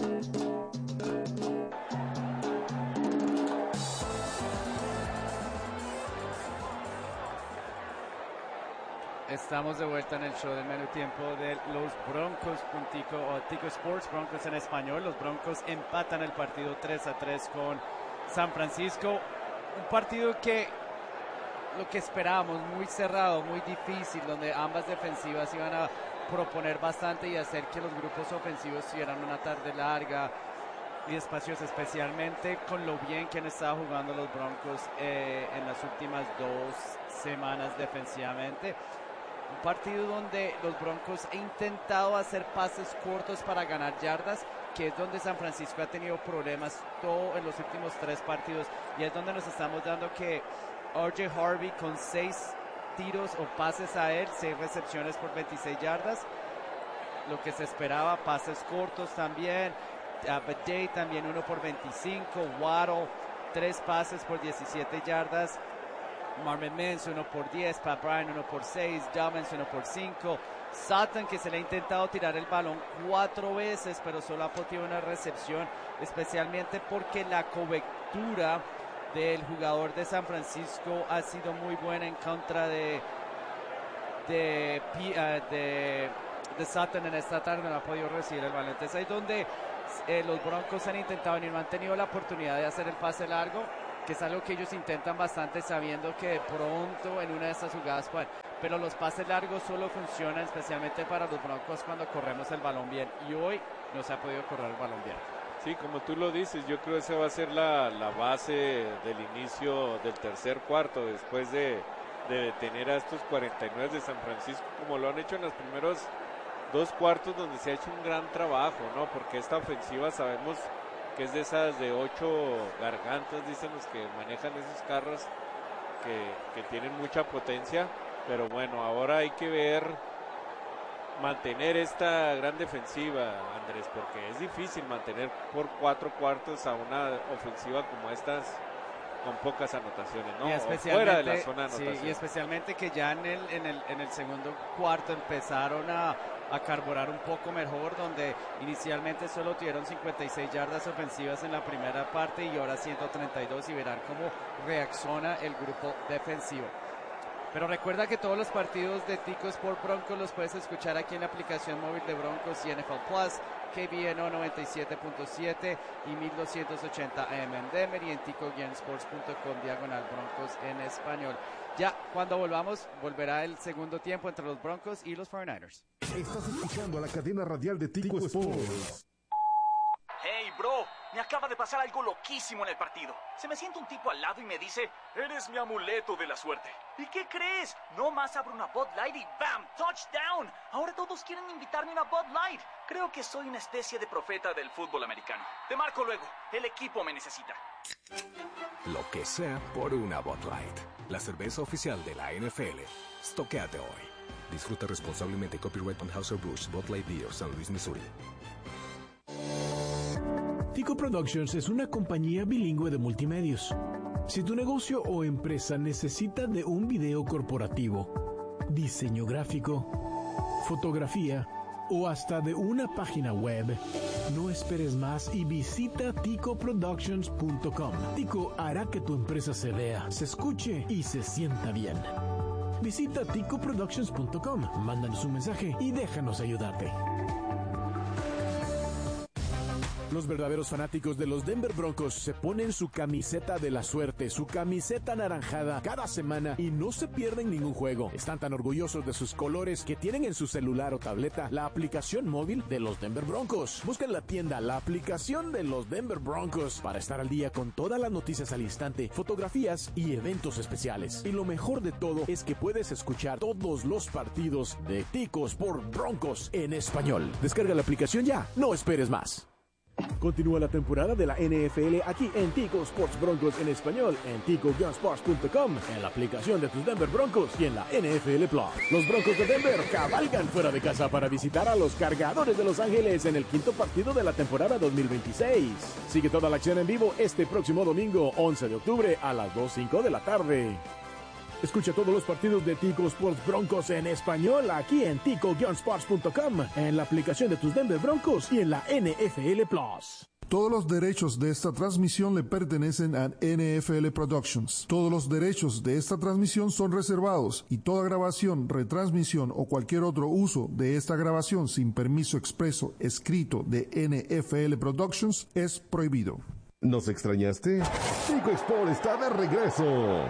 Estamos de vuelta en el show del medio tiempo de los Broncos con Tico, o Tico Sports, Broncos en español. Los Broncos empatan el partido 3-3 con San Francisco. Un partido que lo que esperábamos, muy cerrado, muy difícil, donde ambas defensivas iban a proponer bastante y hacer que los grupos ofensivos tuvieran una tarde larga y espacios, especialmente con lo bien que han estado jugando los Broncos en las últimas 2 semanas defensivamente. Un partido donde los Broncos han intentado hacer pases cortos para ganar yardas, que es donde San Francisco ha tenido problemas todo en los últimos 3 partidos, y es donde nos estamos dando que R.J. Harvey con 6 tiros o pases a él, 6 recepciones por 26 yardas, lo que se esperaba, pases cortos también. Day también 1 por 25, Waddle 3 pases por 17 yardas. Marvin Mims 1-10, Pat Bryant 1-6, Dobbins 1-5, Sutton, que se le ha intentado tirar el balón 4 veces, pero solo ha podido una recepción, especialmente porque la cobertura del jugador de San Francisco ha sido muy buena en contra de Sutton en esta tarde. No ha podido recibir el balón. Entonces ahí es donde los Broncos han intentado y no han tenido la oportunidad de hacer el pase largo, que es algo que ellos intentan bastante, sabiendo que de pronto en una de estas jugadas pueden. Pero los pases largos solo funcionan especialmente para los Broncos cuando corremos el balón bien, y hoy no se ha podido correr el balón bien. Sí, como tú lo dices, yo creo que esa va a ser la base del inicio del tercer cuarto, después de detener a estos 49 de San Francisco, como lo han hecho en los primeros 2 cuartos, donde se ha hecho un gran trabajo, ¿no? Porque esta ofensiva sabemos que es de esas de 8 gargantas, dicen los que manejan esos carros, que tienen mucha potencia, pero bueno, ahora hay que mantener esta gran defensiva, Andrés, porque es difícil mantener por 4 cuartos a una ofensiva como estas con pocas anotaciones, ¿no? O fuera de la zona de anotación. Sí, y especialmente que ya en el segundo cuarto empezaron a carburar un poco mejor, donde inicialmente solo tuvieron 56 yardas ofensivas en la primera parte y ahora 132, y verán cómo reacciona el grupo defensivo. Pero recuerda que todos los partidos de Tico Sport Broncos los puedes escuchar aquí en la aplicación móvil de Broncos y NFL Plus, KBNO 97.7 y 1280 AM en Denver, y en tico-sports.com/Broncos en español. Ya cuando volverá el segundo tiempo entre los Broncos y los 49ers. Estás escuchando a la cadena radial de Tico Sports. Hey, bro, me acaba de pasar algo loquísimo en el partido. Se me sienta un tipo al lado y me dice, eres mi amuleto de la suerte. ¿Y qué crees? No más abro una Bud Light y ¡bam! ¡Touchdown! Ahora todos quieren invitarme a una Bud Light. Creo que soy una especie de profeta del fútbol americano. Te marco luego. El equipo me necesita. Lo que sea por una Bud Light. La cerveza oficial de la NFL. Estoquéate hoy. Disfruta responsablemente. Copyright Anheuser-Busch, Bud Light Beer, San Luis, Missouri. Tico Productions es una compañía bilingüe de multimedios. Si tu negocio o empresa necesita de un video corporativo, diseño gráfico, fotografía o hasta de una página web, no esperes más y visita ticoproductions.com. Tico hará que tu empresa se vea, se escuche y se sienta bien. Visita ticoproductions.com, mándanos un mensaje y déjanos ayudarte. Los verdaderos fanáticos de los Denver Broncos se ponen su camiseta de la suerte, su camiseta anaranjada cada semana y no se pierden ningún juego. Están tan orgullosos de sus colores que tienen en su celular o tableta la aplicación móvil de los Denver Broncos. Busca en la tienda la aplicación de los Denver Broncos para estar al día con todas las noticias al instante, fotografías y eventos especiales. Y lo mejor de todo es que puedes escuchar todos los partidos de Tico Sport Broncos en español. Descarga la aplicación ya, no esperes más. Continúa la temporada de la NFL aquí en Tico Sports Broncos en español, en tico-sports.com, en la aplicación de tus Denver Broncos y en la NFL Plus. Los Broncos de Denver cabalgan fuera de casa para visitar a los Cargadores de Los Ángeles en el 5º partido de la temporada 2026. Sigue toda la acción en vivo este próximo domingo, 11 de octubre a las 2:05 de la tarde. Escucha todos los partidos de Tico Sports Broncos en español aquí en tico-sports.com, en la aplicación de tus Denver Broncos y en la NFL Plus. Todos los derechos de esta transmisión le pertenecen a NFL Productions. Todos los derechos de esta transmisión son reservados y toda grabación, retransmisión o cualquier otro uso de esta grabación sin permiso expreso escrito de NFL Productions es prohibido. ¿Nos extrañaste? Tico Sport está de regreso.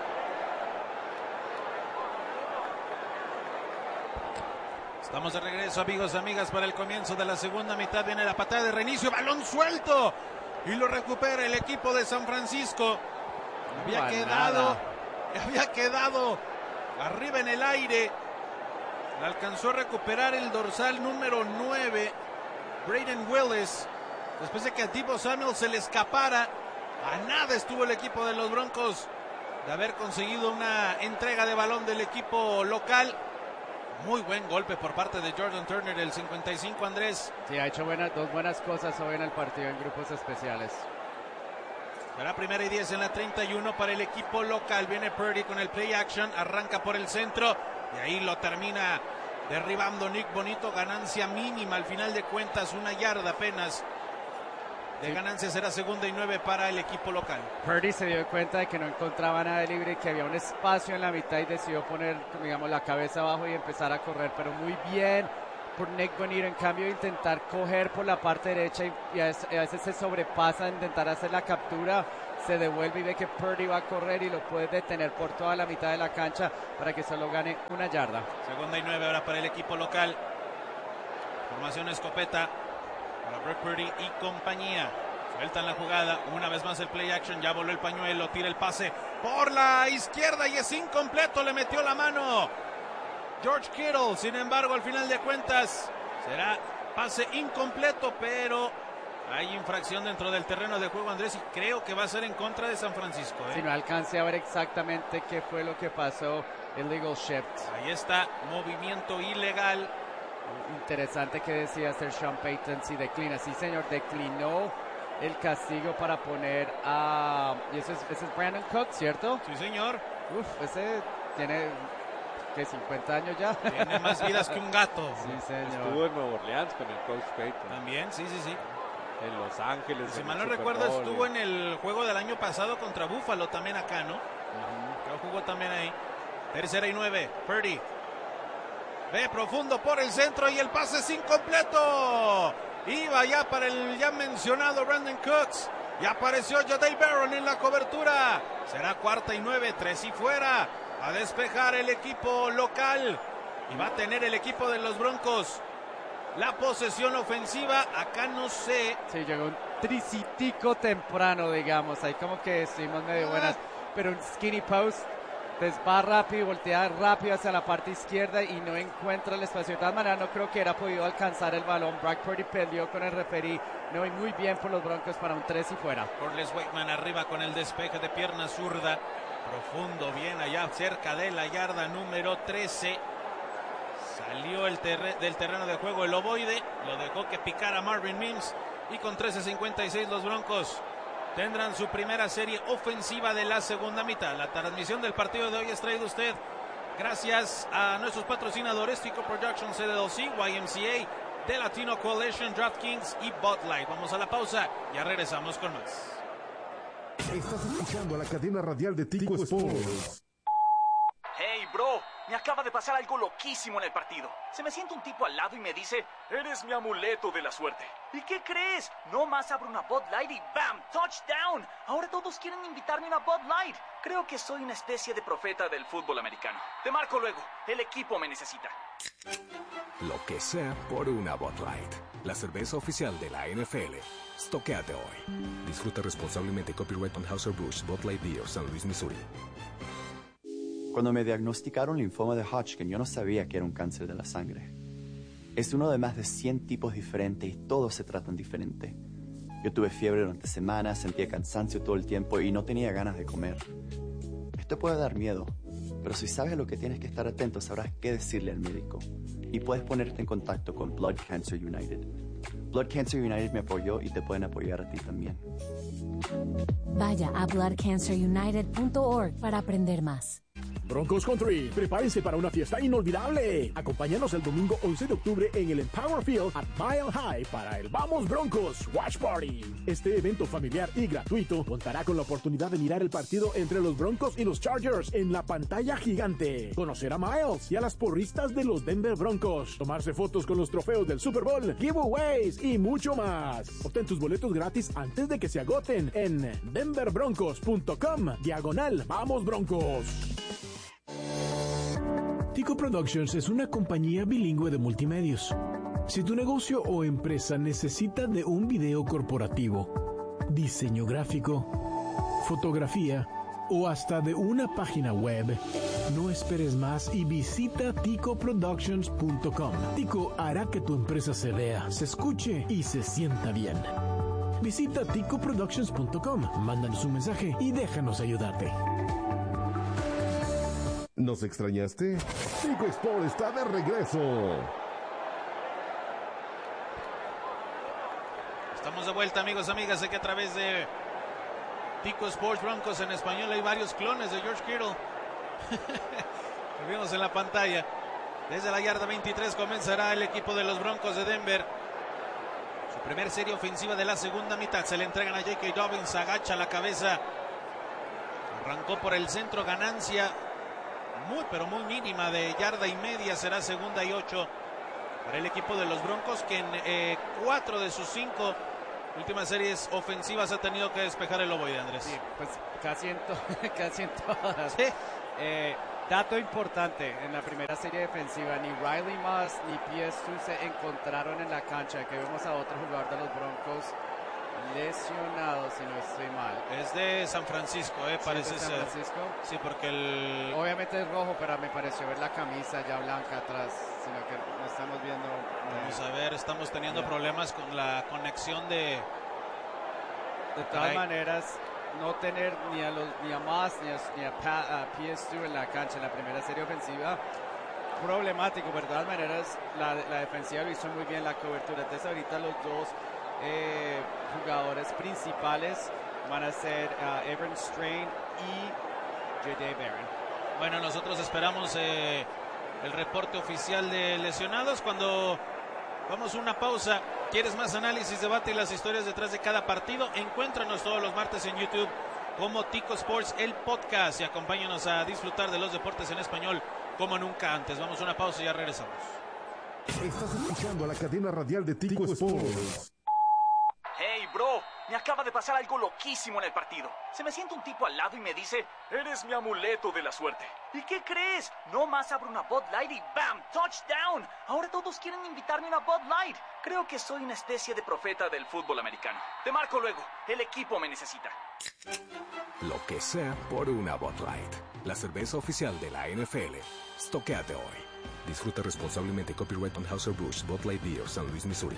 Estamos de regreso, amigos y amigas, para el comienzo de la segunda mitad. Viene la patada de reinicio, balón suelto y lo recupera el equipo de San Francisco. Había quedado arriba en el aire. Alcanzó a recuperar el dorsal número 9, Brayden Willis, después de que a Deebo Samuel se le escapara. A nada estuvo el equipo de los Broncos de haber conseguido una entrega de balón del equipo local. Muy buen golpe por parte de Jordan Turner, el 55, Andrés. Sí, ha hecho dos buenas cosas hoy en el partido en grupos especiales. Será 1ª y 10 en la 31 para el equipo local. Viene Purdy con el play action, arranca por el centro y ahí lo termina derribando Nick Bonito. Ganancia mínima al final de cuentas, 1 yarda apenas de ganancia. Será 2ª y 9 para el equipo local. Purdy se dio cuenta de que no encontraba nada de libre, que había un espacio en la mitad y decidió poner, digamos, la cabeza abajo y empezar a correr, pero muy bien por Nick Bonito. En cambio, intentar coger por la parte derecha y a veces se sobrepasa en intentar hacer la captura, se devuelve y ve que Purdy va a correr y lo puede detener por toda la mitad de la cancha para que solo gane 1 yarda. 2ª y 9 ahora para el equipo local. Formación escopeta para Brock Purdy y compañía. Sueltan la jugada, una vez más el play action, ya voló el pañuelo, tira el pase por la izquierda y es incompleto, le metió la mano George Kittle. Sin embargo, al final de cuentas será pase incompleto, pero hay infracción dentro del terreno de juego, Andrés, y creo que va a ser en contra de San Francisco. Si no alcancé a ver exactamente qué fue lo que pasó, illegal shift. Ahí está, movimiento ilegal. Interesante que decía hacer Sean Payton, si declina. Sí, señor, declinó el castigo para poner a... ¿Y ese es Brandon Cooks, cierto? Sí, señor. Ese tiene... ¿qué? 50 años ya. Tiene más vidas que un gato. Sí, señor. Estuvo en Nueva Orleans con el coach Payton. También, sí. En Los Ángeles. Si mal no recuerdo, estuvo en el juego del año pasado contra Buffalo también acá, ¿no? Que jugó también ahí. 3ª y 9. Purdy. Ve profundo por el centro y el pase es incompleto. Iba ya para el ya mencionado Brandon Cooks. Y apareció Jahdae Barron en la cobertura. Será 4ª y 9. 3 y fuera. A despejar el equipo local. Y va a tener el equipo de los Broncos la posesión ofensiva. Acá no sé. Sí, llegó un tricitico temprano, digamos. Ahí como que estuvimos medio buenas. Pero un skinny post. Va rápido, voltea rápido hacia la parte izquierda y no encuentra el espacio. De todas maneras, no creo que hubiera podido alcanzar el balón. Brock Purdy peleó con el referee. No, y muy bien por los Broncos para un 3 y fuera. Corliss Wakeman arriba con el despeje de pierna zurda. Profundo, bien allá cerca de la yarda número 13. Salió del terreno de juego el ovoide. Lo dejó que picara Marvin Mims. Y con 13:56 los Broncos tendrán su primera serie ofensiva de la segunda mitad. La transmisión del partido de hoy es traída usted gracias a nuestros patrocinadores Tico Productions LLC, YMCA, The Latino Coalition, DraftKings y Bud Light. Vamos a la pausa, ya regresamos con más. Estás escuchando a la cadena radial de Tico Sports. Hey, bro, me acaba de pasar algo loquísimo en el partido. Se me sienta un tipo al lado y me dice, eres mi amuleto de la suerte. ¿Y qué crees? No más abro una Bud Light y ¡bam! ¡Touchdown! Ahora todos quieren invitarme a una Bud Light. Creo que soy una especie de profeta del fútbol americano. Te marco luego. El equipo me necesita. Lo que sea por una Bud Light. La cerveza oficial de la NFL. Stoquéate hoy. Disfruta responsablemente. Copyright Anheuser-Busch, Bud Light Beer, San Luis, Missouri. Cuando me diagnosticaron linfoma de Hodgkin, yo no sabía que era un cáncer de la sangre. Es uno de más de 100 tipos diferentes y todos se tratan diferente. Yo tuve fiebre durante semanas, sentía cansancio todo el tiempo y no tenía ganas de comer. Esto puede dar miedo, pero si sabes a lo que tienes que estar atento, sabrás qué decirle al médico. Y puedes ponerte en contacto con Blood Cancer United. Blood Cancer United me apoyó y te pueden apoyar a ti también. Vaya a bloodcancerunited.org para aprender más. Broncos Country, prepárense para una fiesta inolvidable. Acompáñanos el domingo 11 de octubre en el Empower Field at Mile High para el Vamos Broncos Watch Party. Este evento familiar y gratuito contará con la oportunidad de mirar el partido entre los Broncos y los Chargers en la pantalla gigante, conocer a Miles y a las porristas de los Denver Broncos, tomarse fotos con los trofeos del Super Bowl, giveaways y mucho más. Obtén tus boletos gratis antes de que se agoten en denverbroncos.com/Vamos Broncos. Tico Productions es una compañía bilingüe de multimedios. Si tu negocio o empresa necesita de un video corporativo, diseño gráfico, fotografía o hasta de una página web, no esperes más y visita ticoproductions.com. Tico hará que tu empresa se vea, se escuche y se sienta bien. Visita ticoproductions.com, mándanos un mensaje y déjanos ayudarte. ¿Nos extrañaste? Tico Sport está de regreso. Estamos de vuelta, amigos, amigas, aquí a través de Tico Sports Broncos en español. Hay varios clones de George Kittle. Lo vimos en la pantalla. Desde la yarda 23 comenzará el equipo de los Broncos de Denver. Su primer serie ofensiva de la segunda mitad. Se le entregan a J.K. Dobbins. Agacha la cabeza. Arrancó por el centro. Ganancia pero muy mínima de yarda y media. Será 2ª y 8 para el equipo de los Broncos, que en 4 de sus 5 últimas series ofensivas ha tenido que despejar el ovoide, Andrés. Sí, pues casi en todas. ¿Sí? Dato importante, en la primera serie defensiva ni Riley Moss ni PS2 se encontraron en la cancha, que vemos a otro jugador de los Broncos lesionado, si no estoy mal. Es de San Francisco, parece ser. ¿San Francisco? Sí, porque obviamente es rojo, pero me pareció ver la camisa ya blanca atrás, sino que no estamos viendo. Vamos a ver, estamos teniendo problemas con la conexión de todas maneras, no tener ni a Moss ni a PS2 en la cancha en la primera serie ofensiva, problemático, pero de todas maneras la defensiva lo hizo muy bien, la cobertura. Entonces ahorita los dos jugadores principales van a ser Evan Strain y Jahdae Barron. Bueno, nosotros esperamos el reporte oficial de lesionados. Cuando vamos a una pausa, ¿quieres más análisis, debate y las historias detrás de cada partido? Encuéntranos todos los martes en YouTube como Tico Sports, el podcast, y acompáñanos a disfrutar de los deportes en español como nunca antes. Vamos a una pausa y ya regresamos. Estás escuchando a la cadena radial de Tico Sports. Hey, bro, me acaba de pasar algo loquísimo en el partido. Se me sienta un tipo al lado y me dice, eres mi amuleto de la suerte. ¿Y qué crees? No más abro una Bud Light y ¡bam! ¡Touchdown! Ahora todos quieren invitarme a una Bud Light. Creo que soy una especie de profeta del fútbol americano. Te marco luego, el equipo me necesita. Lo que sea por una Bud Light. La cerveza oficial de la NFL. Stoquéate hoy. Disfruta responsablemente. Copyright Anheuser-Busch, Bud Light Beer, San Luis, Missouri.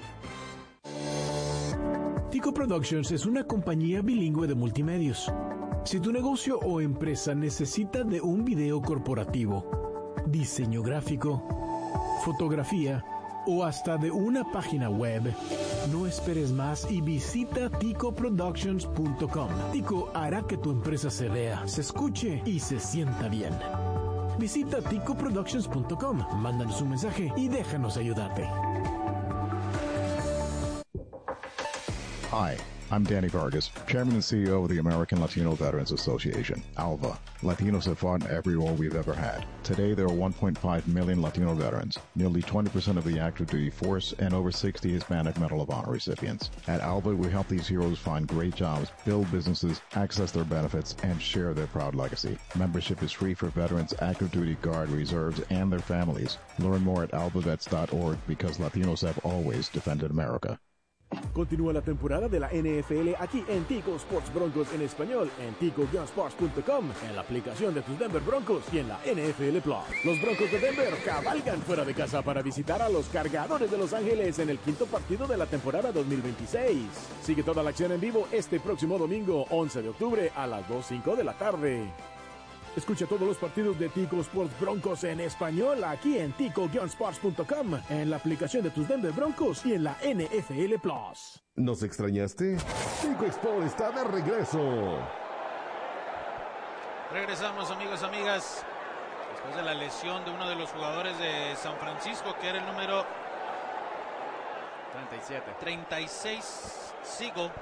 Tico Productions es una compañía bilingüe de multimedios. Si tu negocio o empresa necesita de un video corporativo, diseño gráfico, fotografía o hasta de una página web, no esperes más y visita ticoproductions.com. Tico hará que tu empresa se vea, se escuche y se sienta bien. Visita ticoproductions.com, mándanos un mensaje y déjanos ayudarte. Hi, I'm Danny Vargas, Chairman and CEO of the American Latino Veterans Association, ALVA. Latinos have fought in every war we've ever had. Today, there are 1.5 million Latino veterans, nearly 20% of the active duty force, and over 60 Hispanic Medal of Honor recipients. At ALVA, we help these heroes find great jobs, build businesses, access their benefits, and share their proud legacy. Membership is free for veterans, active duty, Guard, reserves, and their families. Learn more at alvavets.org because Latinos have always defended America. Continúa la temporada de la NFL aquí en Tico Sports Broncos en español, en tico-sports.com, en la aplicación de tus Denver Broncos y en la NFL Plus. Los Broncos de Denver cabalgan fuera de casa para visitar a los Cargadores de Los Ángeles en el 5º partido de la temporada 2026. Sigue toda la acción en vivo este próximo domingo, 11 de octubre a las 2:05 de la tarde. Escucha todos los partidos de Tico Sports Broncos en español aquí en tico-sports.com, en la aplicación de tus Denver Broncos y en la NFL Plus. ¿Nos extrañaste? Tico Sports está de regreso. Regresamos, amigos, amigas. Después de la lesión de uno de los jugadores de San Francisco, que era el número 36, Seagull.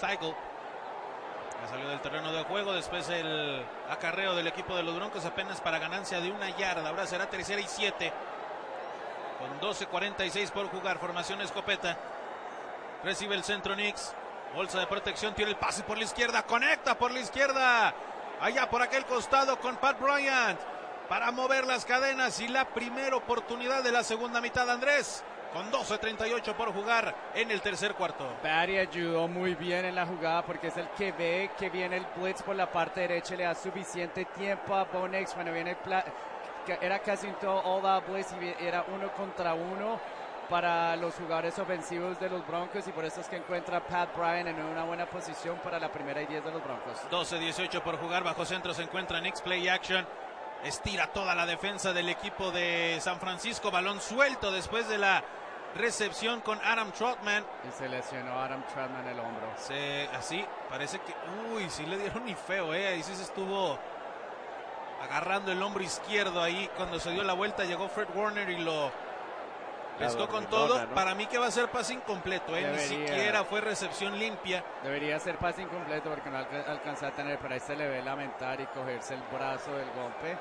Salió del terreno de juego. Después el acarreo del equipo de los Broncos apenas para ganancia de 1 yarda. Ahora será 3ª y 7 con 12:46 por jugar. Formación escopeta. Recibe el centro Nix. Bolsa de protección. Tira el pase por la izquierda. Conecta por la izquierda. Allá por aquel costado con Pat Bryant para mover las cadenas. Y la primera oportunidad de la segunda mitad, Andrés, con 12:38 por jugar en el tercer cuarto. Barry ayudó muy bien en la jugada porque es el que ve que viene el blitz por la parte derecha, le da suficiente tiempo a Bo Nix cuando viene el era casi un all out blitz y era 1 contra 1 para los jugadores ofensivos de los Broncos, y por eso es que encuentra a Pat Bryant en una buena posición para la 1ª y 10 de los Broncos. 12:18 por jugar. Bajo centro se encuentra Nix. Play action. Estira toda la defensa del equipo de San Francisco. Balón suelto después de la recepción con Adam Trautman. Y se lesionó Adam Trautman el hombro. Así, parece que... Uy, sí le dieron y feo, Ahí sí se estuvo agarrando el hombro izquierdo ahí. Cuando se dio la vuelta llegó Fred Warner y lo pescó con todo. ¿No? Para mí que va a ser pase incompleto, Ni siquiera fue recepción limpia. Debería ser pase incompleto porque no alcanza a tener, pero ahí se le ve lamentar y cogerse el brazo del golpe.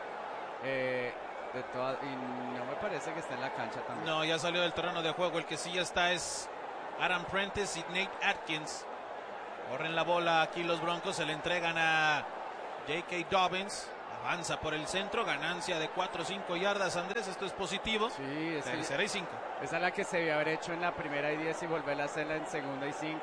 Y no me parece que esté en la cancha también. No, ya salió del terreno de juego. El que sí ya está es Adam Prentice y Nate Atkins. Corren la bola aquí los Broncos, se le entregan a J.K. Dobbins. Avanza por el centro, ganancia de 4 o 5 yardas, Andrés, esto es positivo. Sí, es tercera y 5. Esa es la que se debió haber hecho en la primera y 10 y volverla a hacerla en segunda y 5.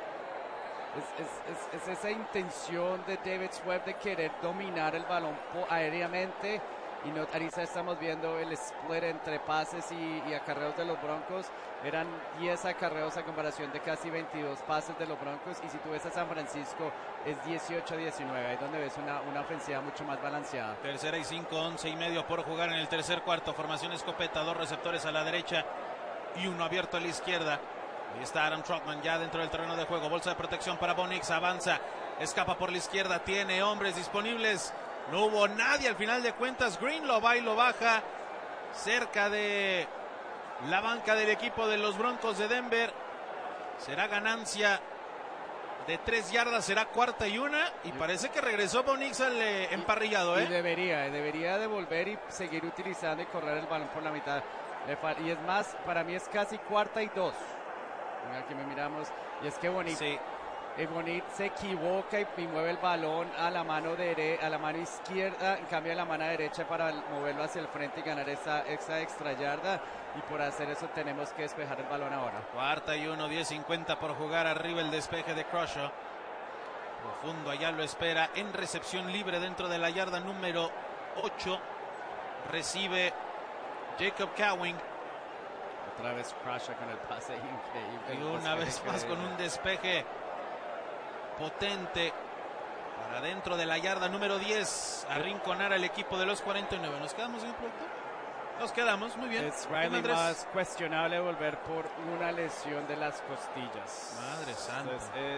Es esa intención de David Webb de querer dominar el balón aéreamente. Y no, ahorita estamos viendo el split entre pases y acarreos de los Broncos. Eran 10 acarreos a comparación de casi 22 pases de los Broncos. Y si tú ves a San Francisco, es 18-19. Ahí es donde ves una ofensiva mucho más balanceada. Tercera y 5, 11 y medio por jugar en el tercer cuarto. Formación escopeta, 2 receptores a la derecha y uno abierto a la izquierda. Ahí está Adam Trautman ya dentro del terreno de juego. Bolsa de protección para Bo Nix. Avanza, escapa por la izquierda. Tiene hombres disponibles. No hubo nadie al final de cuentas. Green lo va y lo baja cerca de la banca del equipo de los Broncos de Denver. Será ganancia de 3 yardas, será 4ª y 1. Y parece que regresó Bo Nix al emparrillado. Y debería de volver y seguir utilizando y correr el balón por la mitad. Y es más, para mí es casi 4ª y 2. Aquí me miramos. Y es que bonito. Sí. Bonit se equivoca y mueve el balón a la mano izquierda, en cambio a la mano derecha para moverlo hacia el frente y ganar esa extra yarda. Y por hacer eso tenemos que despejar el balón ahora. 4ª y 1, 10:50 por jugar. Arriba el despeje de Crusher. Profundo, allá lo espera en recepción libre dentro de la yarda número 8. Recibe Jacob Cowing. Otra vez Crusher con el pase increíble. Y una vez más con un despeje potente para dentro de la yarda número 10, arrinconar al equipo de los 49. ¿Nos quedamos en el producto? Nos quedamos, muy bien. Es Riley más cuestionable volver por una lesión de las costillas. Madre santa.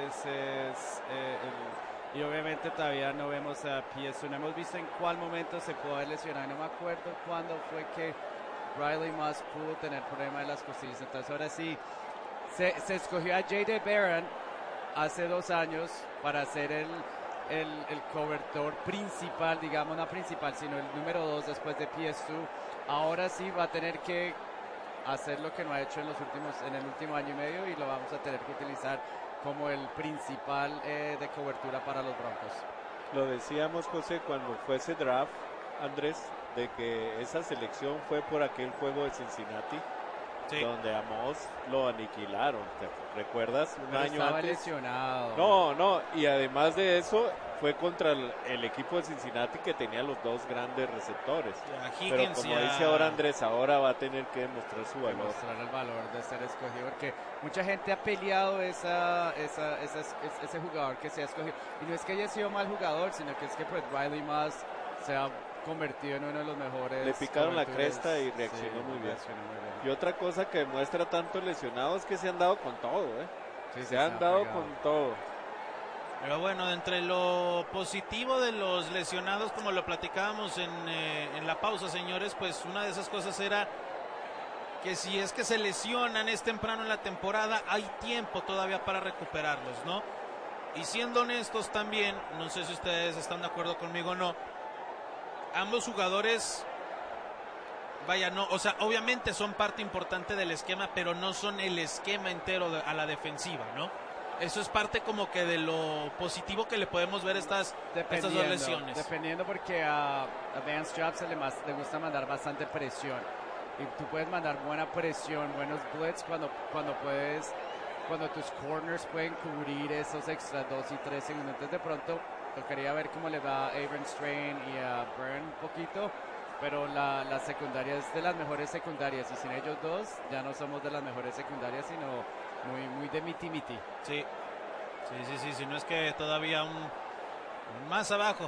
Y obviamente todavía no vemos a PSU, no hemos visto en cuál momento se pudo haber lesionado. No me acuerdo cuándo fue que Riley Moss pudo tener problema de las costillas. Entonces ahora sí, se escogió a J.D. Barron hace 2 años para ser el cobertor principal, digamos, no principal, sino el número 2 después de PS2. Ahora sí va a tener que hacer lo que no ha hecho en el último año y medio, y lo vamos a tener que utilizar como el principal de cobertura para los Broncos. Lo decíamos, José, cuando fue ese draft, Andrés, de que esa selección fue por aquel juego de Cincinnati. Sí. Donde a Moss lo aniquilaron, ¿te recuerdas? Un año estaba antes. Lesionado. No, y además de eso fue contra el equipo de Cincinnati que tenía los 2 grandes receptores. Pero como dice ahora Andrés, ahora va a tener que demostrar su valor. Demostrar el valor de ser escogido, porque mucha gente ha peleado ese jugador que se ha escogido. Y no es que haya sido mal jugador, sino que es que pues Riley Moss se ha convertido en uno de los mejores. Le picaron la cresta y reaccionó muy bien. Y otra cosa que demuestra tantos lesionados es que se han dado con todo, se han dado con todo. Pero bueno, entre lo positivo de los lesionados, como lo platicábamos en la pausa, señores, pues una de esas cosas era que si es que se lesionan temprano en la temporada, hay tiempo todavía para recuperarlos, ¿no? Y siendo honestos también, no sé si ustedes están de acuerdo conmigo o no, ambos jugadores, obviamente son parte importante del esquema, pero no son el esquema entero a la defensiva, ¿no? Eso es parte como que de lo positivo que le podemos ver estas 2 lesiones. Dependiendo, porque a Vance Joseph le gusta mandar bastante presión. Y tú puedes mandar buena presión, buenos blitz cuando tus corners pueden cubrir esos extra 2 y 3 segundos. Entonces de pronto tocaría ver cómo le va a Abram Strain y a Byrne un poquito, pero la secundaria es de las mejores secundarias, y sin ellos 2 ya no somos de las mejores secundarias, sino muy de miti-miti. Sí, si no es que todavía un más abajo.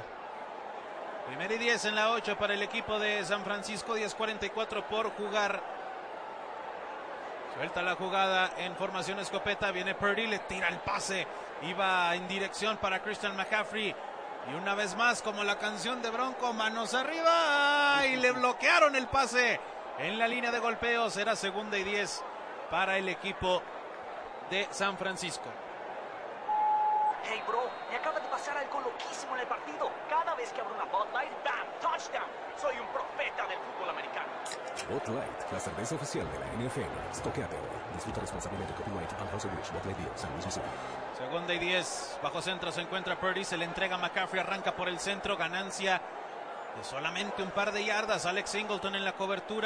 1ª y 10 en la 8 para el equipo de San Francisco, 10:44 por jugar. Suelta la jugada en formación escopeta. Viene Purdy, le tira el pase. Iba en dirección para Christian McCaffrey. Y una vez más, como la canción de Bronco, manos arriba. Y le bloquearon el pase en la línea de golpeo. Será 2nd y 10 para el equipo de San Francisco. Hey, bro, me acaba de pasar algo loquísimo en el partido. Cada vez que abro una Bud Light, ¡bam! ¡Touchdown! Soy un profeta del fútbol americano. Bud Light, la cerveza oficial de la NFL. Stoqueate hoy. Disfruta responsablemente. Copyright Anheuser-Busch, Bud Light Beer, San Luis, Missouri. 2nd y 10. Bajo centro se encuentra Purdy. Se le entrega a McCaffrey. Arranca por el centro. Ganancia de solamente un par de yardas. Alex Singleton en la cobertura.